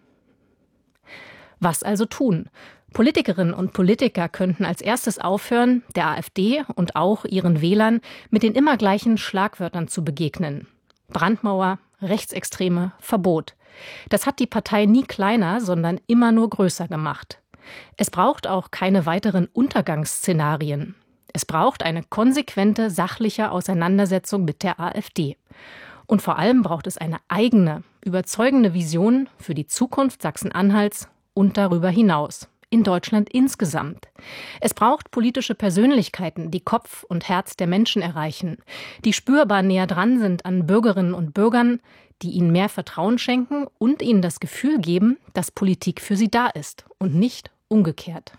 Speaker 14: Was also tun? Politikerinnen und Politiker könnten als erstes aufhören, der AfD und auch ihren Wählern mit den immer gleichen Schlagwörtern zu begegnen. Brandmauer, Rechtsextreme, Verbot. Das hat die Partei nie kleiner, sondern immer nur größer gemacht. Es braucht auch keine weiteren Untergangsszenarien. Es braucht eine konsequente, sachliche Auseinandersetzung mit der AfD. Und vor allem braucht es eine eigene, überzeugende Vision für die Zukunft Sachsen-Anhalts und darüber hinaus, in Deutschland insgesamt. Es braucht politische Persönlichkeiten, die Kopf und Herz der Menschen erreichen, die spürbar näher dran sind an Bürgerinnen und Bürgern, die ihnen mehr Vertrauen schenken und ihnen das Gefühl geben, dass Politik für sie da ist und nicht umgekehrt.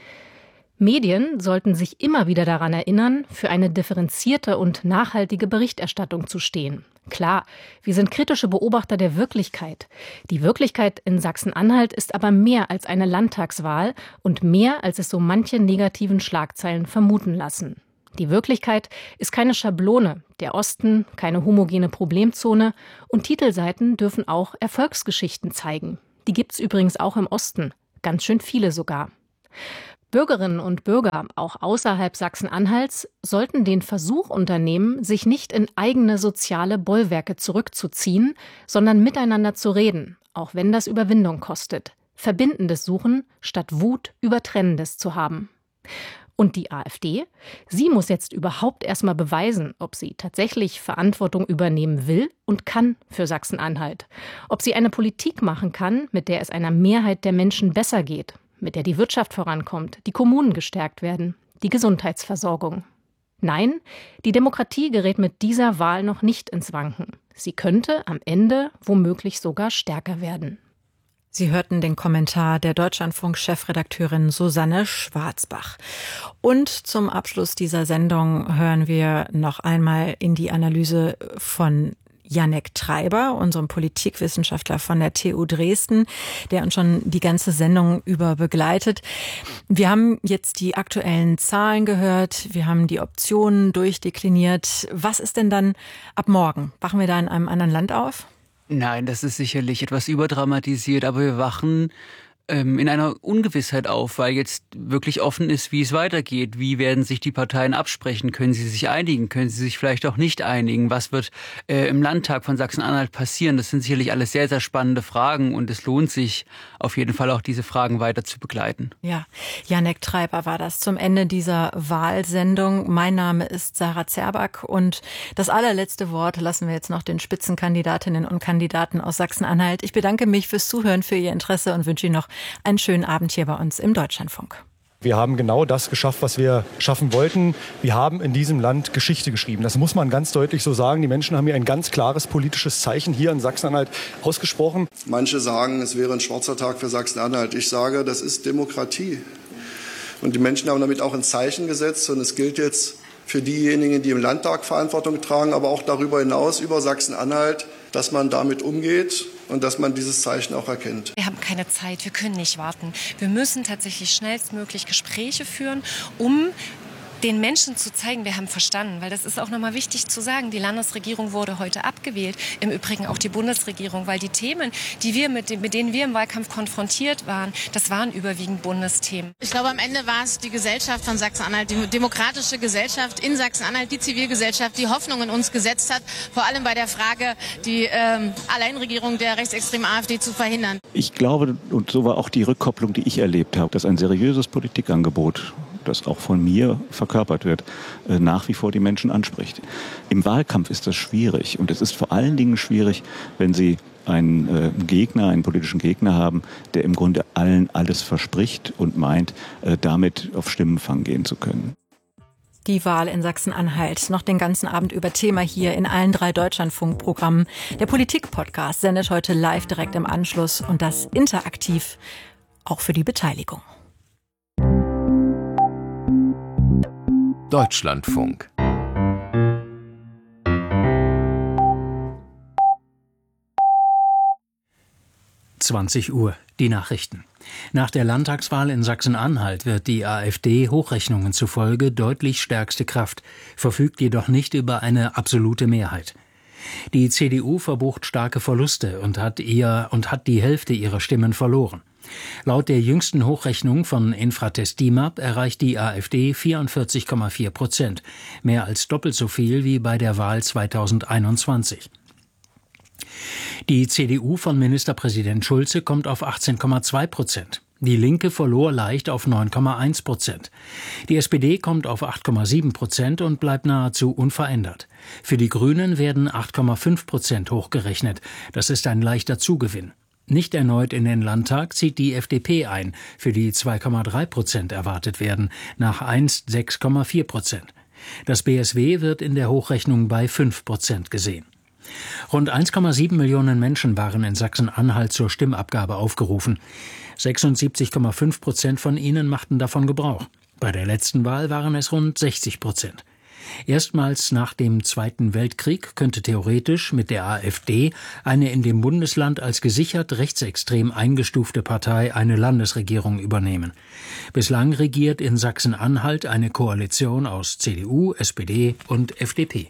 Speaker 14: Medien sollten sich immer wieder daran erinnern, für eine differenzierte und nachhaltige Berichterstattung zu stehen. Klar, wir sind kritische Beobachter der Wirklichkeit. Die Wirklichkeit in Sachsen-Anhalt ist aber mehr als eine Landtagswahl und mehr, als es so manche negativen Schlagzeilen vermuten lassen. Die Wirklichkeit ist keine Schablone, der Osten keine homogene Problemzone und Titelseiten dürfen auch Erfolgsgeschichten zeigen. Die gibt's übrigens auch im Osten, ganz schön viele sogar. Bürgerinnen und Bürger, auch außerhalb Sachsen-Anhalts, sollten den Versuch unternehmen, sich nicht in eigene soziale Bollwerke zurückzuziehen, sondern miteinander zu reden, auch wenn das Überwindung kostet. Verbindendes suchen, statt Wut über Trennendes zu haben. Und die AfD? Sie muss jetzt überhaupt erstmal beweisen, ob sie tatsächlich Verantwortung übernehmen will und kann für Sachsen-Anhalt. Ob sie eine Politik machen kann, mit der es einer Mehrheit der Menschen besser geht, mit der die Wirtschaft vorankommt, die Kommunen gestärkt werden, die Gesundheitsversorgung. Nein, die Demokratie gerät mit dieser Wahl noch nicht ins Wanken. Sie könnte am Ende womöglich sogar stärker werden.
Speaker 2: Sie hörten den Kommentar der Deutschlandfunk-Chefredakteurin Susanne Schwarzbach. Und zum Abschluss dieser Sendung hören wir noch einmal in die Analyse von Jannek Treiber, unserem Politikwissenschaftler von der TU Dresden, der uns schon die ganze Sendung über begleitet. Wir haben jetzt die aktuellen Zahlen gehört, wir haben die Optionen durchdekliniert. Was ist denn dann ab morgen? Wachen wir da in einem anderen Land auf?
Speaker 13: Nein, das ist sicherlich etwas überdramatisiert, aber wir wachen in einer Ungewissheit auf, weil jetzt wirklich offen ist, wie es weitergeht. Wie werden sich die Parteien absprechen? Können sie sich einigen? Können sie sich vielleicht auch nicht einigen? Was wird im Landtag von Sachsen-Anhalt passieren? Das sind sicherlich alles sehr, sehr spannende Fragen und es lohnt sich auf jeden Fall auch, diese Fragen weiter zu begleiten.
Speaker 2: Ja, Jannek Treiber war das zum Ende dieser Wahlsendung. Mein Name ist Sarah Zerback und das allerletzte Wort lassen wir jetzt noch den Spitzenkandidatinnen und Kandidaten aus Sachsen-Anhalt. Ich bedanke mich fürs Zuhören, für Ihr Interesse und wünsche Ihnen noch einen schönen Abend hier bei uns im Deutschlandfunk.
Speaker 4: Wir haben genau das geschafft, was wir schaffen wollten. Wir haben in diesem Land Geschichte geschrieben. Das muss man ganz deutlich so sagen. Die Menschen haben hier ein ganz klares politisches Zeichen hier in Sachsen-Anhalt ausgesprochen.
Speaker 15: Manche sagen, es wäre ein schwarzer Tag für Sachsen-Anhalt. Ich sage, das ist Demokratie. Und die Menschen haben damit auch ein Zeichen gesetzt. Und es gilt jetzt für diejenigen, die im Landtag Verantwortung tragen, aber auch darüber hinaus über Sachsen-Anhalt, dass man damit umgeht und dass man dieses Zeichen auch erkennt.
Speaker 16: Wir haben keine Zeit, wir können nicht warten. Wir müssen tatsächlich schnellstmöglich Gespräche führen, um den Menschen zu zeigen, wir haben verstanden. Weil das ist auch nochmal wichtig zu sagen, die Landesregierung wurde heute abgewählt, im Übrigen auch die Bundesregierung, weil die Themen, die wir mit denen wir im Wahlkampf konfrontiert waren, das waren überwiegend Bundesthemen.
Speaker 17: Ich glaube, am Ende war es die Gesellschaft von Sachsen-Anhalt, die demokratische Gesellschaft in Sachsen-Anhalt, die Zivilgesellschaft, die Hoffnung in uns gesetzt hat, vor allem bei der Frage, die Alleinregierung der rechtsextremen AfD zu verhindern.
Speaker 18: Ich glaube, und so war auch die Rückkopplung, die ich erlebt habe, dass ein seriöses Politikangebot, das auch von mir verkörpert wird, nach wie vor die Menschen anspricht. Im Wahlkampf ist das schwierig und es ist vor allen Dingen schwierig, wenn Sie einen Gegner, einen politischen Gegner haben, der im Grunde allen alles verspricht und meint, damit auf Stimmenfang gehen zu können.
Speaker 2: Die Wahl in Sachsen-Anhalt. Noch den ganzen Abend über Thema hier in allen 3 Deutschlandfunk-Programmen. Der Politik-Podcast sendet heute live direkt im Anschluss und das interaktiv, auch für die Beteiligung.
Speaker 19: Deutschlandfunk.
Speaker 20: Uhr, die Nachrichten. Nach der Landtagswahl in Sachsen-Anhalt wird die AfD Hochrechnungen zufolge deutlich stärkste Kraft, verfügt jedoch nicht über eine absolute Mehrheit. Die CDU verbucht starke Verluste und hat die Hälfte ihrer Stimmen verloren. Laut der jüngsten Hochrechnung von Infratest DIMAP erreicht die AfD 44,4%, mehr als doppelt so viel wie bei der Wahl 2021. Die CDU von Ministerpräsident Schulze kommt auf 18,2%. Die Linke verlor leicht auf 9,1%. Die SPD kommt auf 8,7% und bleibt nahezu unverändert. Für die Grünen werden 8,5% hochgerechnet. Das ist ein leichter Zugewinn. Nicht erneut in den Landtag zieht die FDP ein, für die 2,3% erwartet werden, nach einst 6,4%. Das BSW wird in der Hochrechnung bei 5% gesehen. Rund 1,7 Millionen Menschen waren in Sachsen-Anhalt zur Stimmabgabe aufgerufen. 76,5% von ihnen machten davon Gebrauch. Bei der letzten Wahl waren es rund 60%. Erstmals nach dem Zweiten Weltkrieg könnte theoretisch mit der AfD eine in dem Bundesland als gesichert rechtsextrem eingestufte Partei eine Landesregierung übernehmen. Bislang regiert in Sachsen-Anhalt eine Koalition aus CDU, SPD und FDP.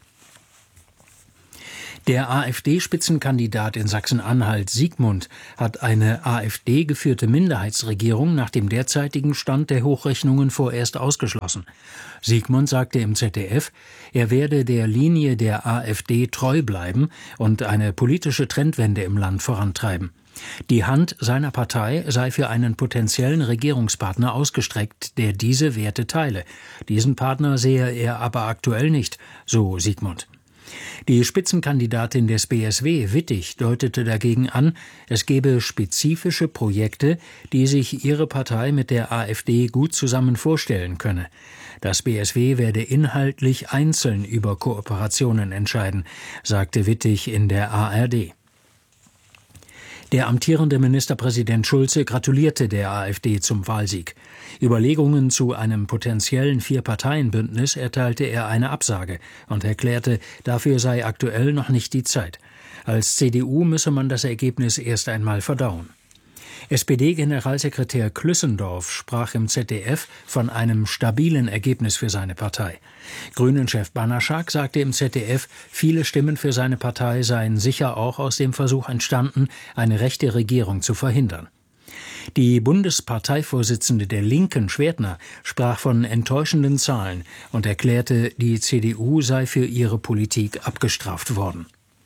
Speaker 20: Der AfD-Spitzenkandidat in Sachsen-Anhalt, Siegmund, hat eine AfD-geführte Minderheitsregierung nach dem derzeitigen Stand der Hochrechnungen vorerst ausgeschlossen. Siegmund sagte im ZDF, er werde der Linie der AfD treu bleiben und eine politische Trendwende im Land vorantreiben. Die Hand seiner Partei sei für einen potenziellen Regierungspartner ausgestreckt, der diese Werte teile. Diesen Partner sehe er aber aktuell nicht, so Siegmund. Die Spitzenkandidatin des BSW, Wittig, deutete dagegen an, es gebe spezifische Projekte, die sich ihre Partei mit der AfD gut zusammen vorstellen könne. Das BSW werde inhaltlich einzeln über Kooperationen entscheiden, sagte Wittig in der ARD. Der amtierende Ministerpräsident Schulze gratulierte der AfD zum Wahlsieg. Überlegungen zu einem potenziellen 4-Parteien-Bündnis erteilte er eine Absage und erklärte, dafür sei aktuell noch nicht die Zeit. Als CDU müsse man das Ergebnis erst einmal verdauen. SPD-Generalsekretär Klüssendorf sprach im ZDF von einem stabilen Ergebnis für seine Partei. Grünen-Chef Banaschak sagte im ZDF, viele Stimmen für seine Partei seien sicher auch aus dem Versuch entstanden, eine rechte Regierung zu verhindern. Die Bundesparteivorsitzende der Linken, Schwertner, sprach von enttäuschenden Zahlen und erklärte, die CDU sei für ihre Politik abgestraft worden.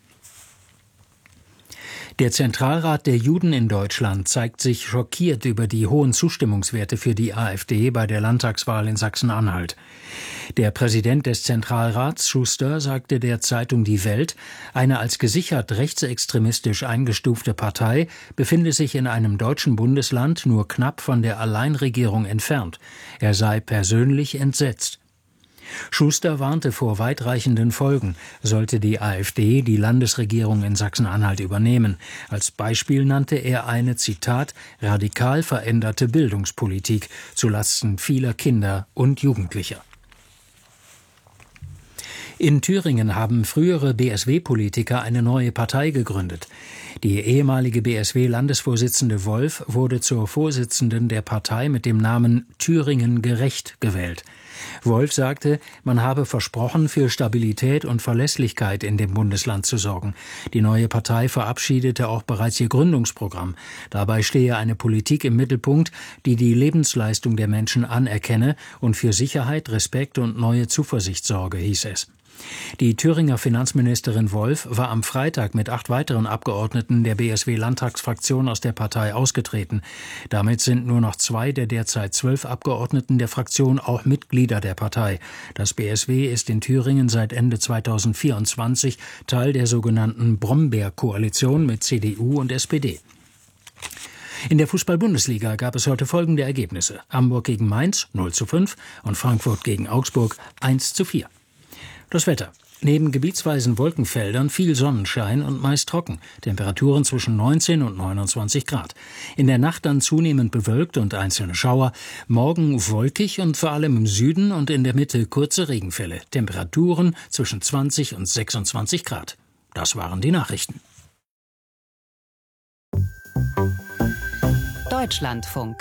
Speaker 20: Der Zentralrat der Juden in Deutschland zeigt sich schockiert über die hohen Zustimmungswerte für die AfD bei der Landtagswahl in Sachsen-Anhalt. Der Präsident des Zentralrats, Schuster, sagte der Zeitung Die Welt, eine als gesichert rechtsextremistisch eingestufte Partei befinde sich in einem deutschen Bundesland nur knapp von der Alleinregierung entfernt. Er sei persönlich entsetzt. Schuster warnte vor weitreichenden Folgen, sollte die AfD die Landesregierung in Sachsen-Anhalt übernehmen. Als Beispiel nannte er eine, Zitat, radikal veränderte Bildungspolitik zulasten vieler Kinder und Jugendlicher. In Thüringen haben frühere BSW-Politiker eine neue Partei gegründet. Die ehemalige BSW-Landesvorsitzende Wolf wurde zur Vorsitzenden der Partei mit dem Namen Thüringen gerecht gewählt. Wolf sagte, man habe versprochen, für Stabilität und Verlässlichkeit in dem Bundesland zu sorgen. Die neue Partei verabschiedete auch bereits ihr Gründungsprogramm. Dabei stehe eine Politik im Mittelpunkt, die die Lebensleistung der Menschen anerkenne und für Sicherheit, Respekt und neue Zuversicht sorge, hieß es. Die Thüringer Finanzministerin Wolf war am Freitag mit 8 weiteren Abgeordneten der BSW-Landtagsfraktion aus der Partei ausgetreten. Damit sind nur noch 2 der derzeit 12 Abgeordneten der Fraktion auch Mitglieder der Partei. Das BSW ist in Thüringen seit Ende 2024 Teil der sogenannten Brombeer-Koalition mit CDU und SPD. In der Fußball-Bundesliga gab es heute folgende Ergebnisse. Hamburg gegen Mainz 0:5 und Frankfurt gegen Augsburg 1:4. Das Wetter. Neben gebietsweisen Wolkenfeldern viel Sonnenschein und meist trocken. Temperaturen zwischen 19 und 29 Grad. In der Nacht dann zunehmend bewölkt und einzelne Schauer. Morgen wolkig und vor allem im Süden und in der Mitte kurze Regenfälle. Temperaturen zwischen 20 und 26 Grad. Das waren die Nachrichten.
Speaker 19: Deutschlandfunk.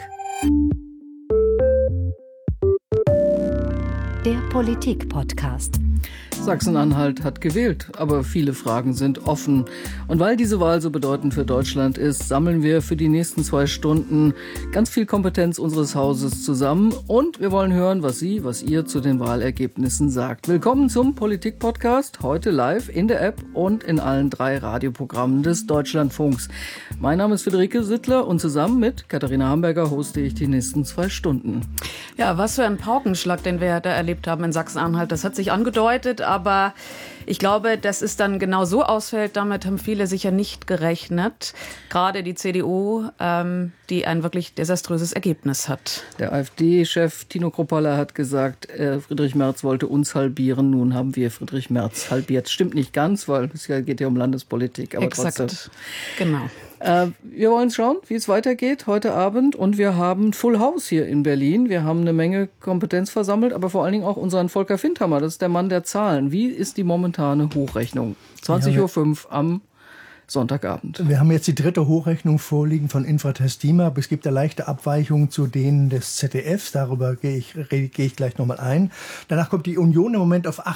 Speaker 14: Der Politik-Podcast.
Speaker 11: Sachsen-Anhalt hat gewählt, aber viele Fragen sind offen. Und weil diese Wahl so bedeutend für Deutschland ist, sammeln wir für die nächsten 2 Stunden ganz viel Kompetenz unseres Hauses zusammen. Und wir wollen hören, was ihr zu den Wahlergebnissen sagt. Willkommen zum Politik-Podcast, heute live in der App und in allen 3 Radioprogrammen des Deutschlandfunks. Mein Name ist Friederike Sittler und zusammen mit Katharina Hamburger hoste ich die nächsten 2 Stunden.
Speaker 19: Ja, was für ein Paukenschlag, den wir da erlebt haben in Sachsen-Anhalt. Das hat sich angedeutet, aber ich glaube, dass es dann genau so ausfällt, damit haben viele sicher nicht gerechnet. Gerade die CDU, die ein wirklich desaströses Ergebnis hat.
Speaker 11: Der AfD-Chef Tino Kruppalla hat gesagt, Friedrich Merz wollte uns halbieren. Nun haben wir Friedrich Merz halbiert. Stimmt nicht ganz, weil es geht ja um Landespolitik. Aber
Speaker 19: exakt,
Speaker 11: trotzdem.
Speaker 19: Genau.
Speaker 11: Wir wollen schauen, wie es weitergeht heute Abend. Und wir haben Full House hier in Berlin. Wir haben eine Menge Kompetenz versammelt, aber vor allen Dingen auch unseren Volker Findhammer. Das ist der Mann der Zahlen. Wie ist die momentane Hochrechnung? 20:05 Uhr am Sonntagabend.
Speaker 21: Wir haben jetzt die 3. Hochrechnung vorliegen von Infratest DIMAP. Es gibt eine leichte Abweichung zu denen des ZDFs. Darüber gehe ich gleich nochmal ein. Danach kommt die Union im Moment auf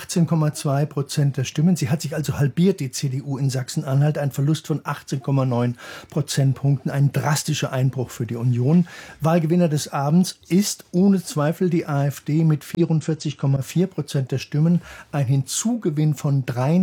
Speaker 21: 18,2% der Stimmen. Sie hat sich also halbiert, die CDU in Sachsen-Anhalt. Ein Verlust von 18,9 Prozentpunkten. Ein drastischer Einbruch für die Union. Wahlgewinner des Abends ist ohne Zweifel die AfD mit 44,4% der Stimmen. Ein Hinzugewinn von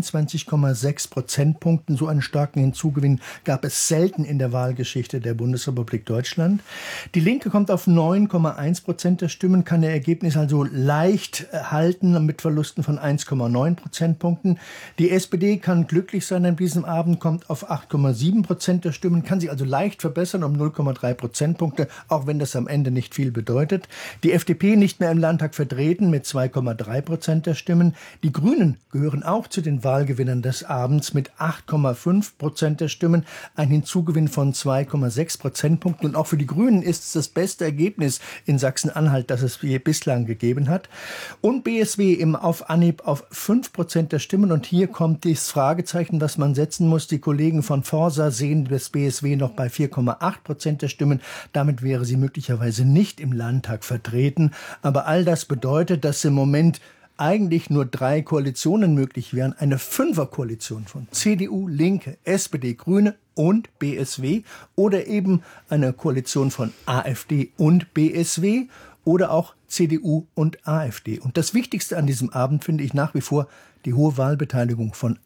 Speaker 21: 23,6 Prozentpunkten. So einen starken Hinzugewinn gab es selten in der Wahlgeschichte der Bundesrepublik Deutschland. Die Linke kommt auf 9,1% der Stimmen, kann ihr Ergebnis also leicht halten mit Verlusten von 1,9 Prozentpunkten. Die SPD kann glücklich sein an diesem Abend, kommt auf 8,7% der Stimmen, kann sich also leicht verbessern um 0,3 Prozentpunkte, auch wenn das am Ende nicht viel bedeutet. Die FDP nicht mehr im Landtag vertreten mit 2,3% der Stimmen. Die Grünen gehören auch zu den Wahlgewinnern des Abends mit 8,5% der Stimmen, ein Hinzugewinn von 2,6 Prozentpunkten. Und auch für die Grünen ist es das beste Ergebnis in Sachsen-Anhalt, das es bislang gegeben hat. Und BSW auf Anhieb auf 5% der Stimmen. Und hier kommt das Fragezeichen, das man setzen muss. Die Kollegen von Forsa sehen das BSW noch bei 4,8% der Stimmen. Damit wäre sie möglicherweise nicht im Landtag vertreten. Aber all das bedeutet, dass im Moment eigentlich nur 3 Koalitionen möglich wären. Eine 5er-Koalition von CDU, Linke, SPD, Grüne und BSW oder eben eine Koalition von AfD und BSW oder auch CDU und AfD. Und das Wichtigste an diesem Abend finde ich nach wie vor die hohe Wahlbeteiligung von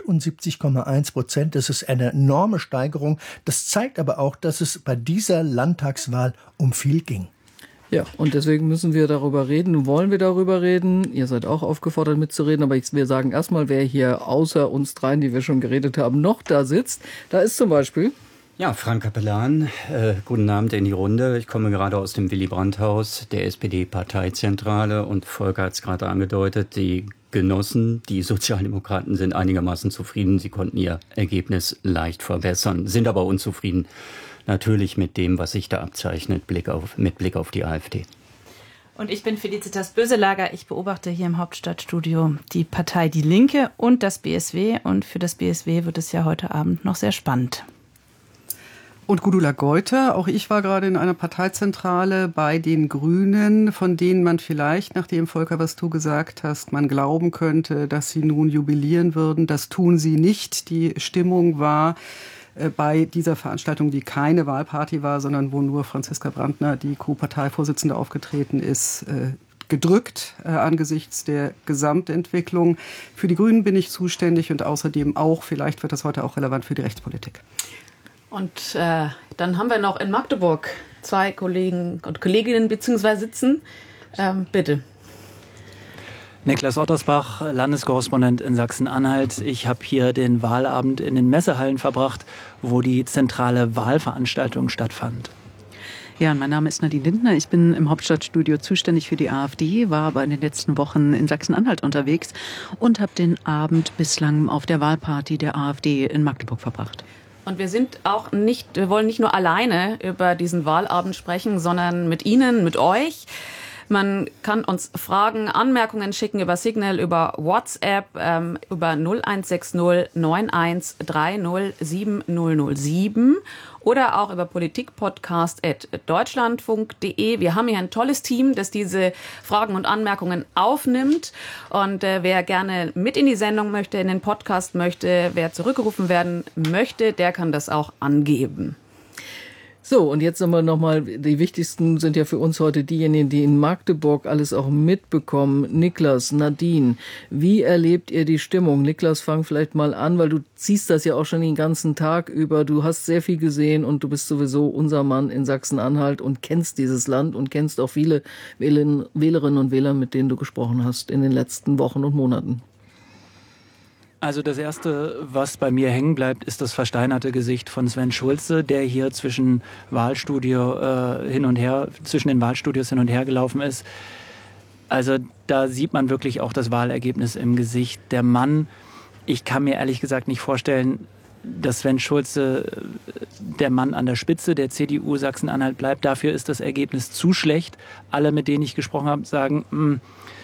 Speaker 21: 78,1%. Das ist eine enorme Steigerung. Das zeigt aber auch, dass es bei dieser Landtagswahl um viel ging.
Speaker 11: Ja, und deswegen müssen wir darüber reden. Wollen wir darüber reden? Ihr seid auch aufgefordert mitzureden, aber wir sagen erstmal, wer hier außer uns dreien, die wir schon geredet haben, noch da sitzt. Da ist zum Beispiel...
Speaker 22: Ja, Frank Capellan, guten Abend in die Runde. Ich komme gerade aus dem Willy-Brandt-Haus der SPD-Parteizentrale und Volker hat es gerade angedeutet, die Genossen, die Sozialdemokraten sind einigermaßen zufrieden. Sie konnten ihr Ergebnis leicht verbessern, sind aber unzufrieden. Natürlich mit dem, was sich da abzeichnet, mit Blick auf die AfD.
Speaker 23: Und ich bin Felicitas Böselager. Ich beobachte hier im Hauptstadtstudio die Partei Die Linke und das BSW. Und für das BSW wird es ja heute Abend noch sehr spannend.
Speaker 24: Und Gudula Geuter, auch ich war gerade in einer Parteizentrale bei den Grünen, von denen man vielleicht, nachdem Volker, was du gesagt hast, man glauben könnte, dass sie nun jubilieren würden. Das tun sie nicht. Die Stimmung war bei dieser Veranstaltung, die keine Wahlparty war, sondern wo nur Franziska Brandner, die Co-Parteivorsitzende, aufgetreten ist, gedrückt angesichts der Gesamtentwicklung. Für die Grünen bin ich zuständig und außerdem auch, vielleicht wird das heute auch relevant für die Rechtspolitik.
Speaker 19: Und dann haben wir noch in Magdeburg 2 Kollegen und Kolleginnen bzw. sitzen. Bitte.
Speaker 5: Niklas Ottersbach, Landeskorrespondent in Sachsen-Anhalt. Ich habe hier den Wahlabend in den Messehallen verbracht, wo die zentrale Wahlveranstaltung stattfand.
Speaker 1: Ja, und mein Name ist Nadine Lindner. Ich bin im Hauptstadtstudio zuständig für die AfD, war aber in den letzten Wochen in Sachsen-Anhalt unterwegs und habe den Abend bislang auf der Wahlparty der AfD in Magdeburg verbracht.
Speaker 19: Und wir wollen nicht nur alleine über diesen Wahlabend sprechen, sondern mit Ihnen, mit euch. Man kann uns Fragen, Anmerkungen schicken über Signal, über WhatsApp, über 0160 91 30 7007 oder auch über politikpodcast@deutschlandfunk.de. Wir haben hier ein tolles Team, das diese Fragen und Anmerkungen aufnimmt. Und wer gerne mit in die Sendung möchte, in den Podcast möchte, wer zurückgerufen werden möchte, der kann das auch angeben.
Speaker 11: So, und jetzt haben wir nochmal, die wichtigsten sind ja für uns heute diejenigen, die in Magdeburg alles auch mitbekommen. Niklas, Nadine, wie erlebt ihr die Stimmung? Niklas, fang vielleicht mal an, weil du ziehst das ja auch schon den ganzen Tag über. Du hast sehr viel gesehen und du bist sowieso unser Mann in Sachsen-Anhalt und kennst dieses Land und kennst auch viele Wählerinnen und Wähler, mit denen du gesprochen hast in den letzten Wochen und Monaten.
Speaker 5: Also das Erste, was bei mir hängen bleibt, ist das versteinerte Gesicht von Sven Schulze, der hier zwischen den Wahlstudios hin und her gelaufen ist. Also da sieht man wirklich auch das Wahlergebnis im Gesicht. Der Mann, ich kann mir ehrlich gesagt nicht vorstellen, dass Sven Schulze der Mann an der Spitze der CDU Sachsen-Anhalt bleibt. Dafür ist das Ergebnis zu schlecht. Alle, mit denen ich gesprochen habe, sagen,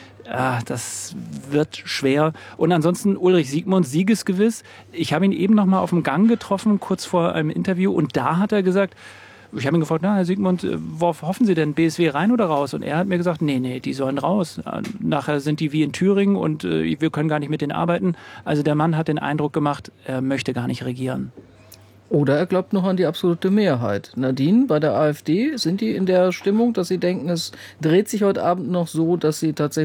Speaker 5: das wird schwer. Und ansonsten Ulrich Siegmund, siegesgewiss. Ich habe ihn eben noch mal auf dem Gang getroffen, kurz vor einem Interview. Und da hat er gesagt, ich habe ihn gefragt, Herr Siegmund, worauf hoffen Sie denn, BSW rein oder raus? Und er hat mir gesagt, nee, die sollen raus. Nachher sind die wie in Thüringen und wir können gar nicht mit denen arbeiten. Also der Mann hat den Eindruck gemacht, er möchte gar nicht regieren.
Speaker 11: Oder er glaubt noch an die absolute Mehrheit. Nadine, bei der AfD, sind die in der Stimmung, dass sie denken, es dreht sich heute Abend noch so, dass sie tatsächlich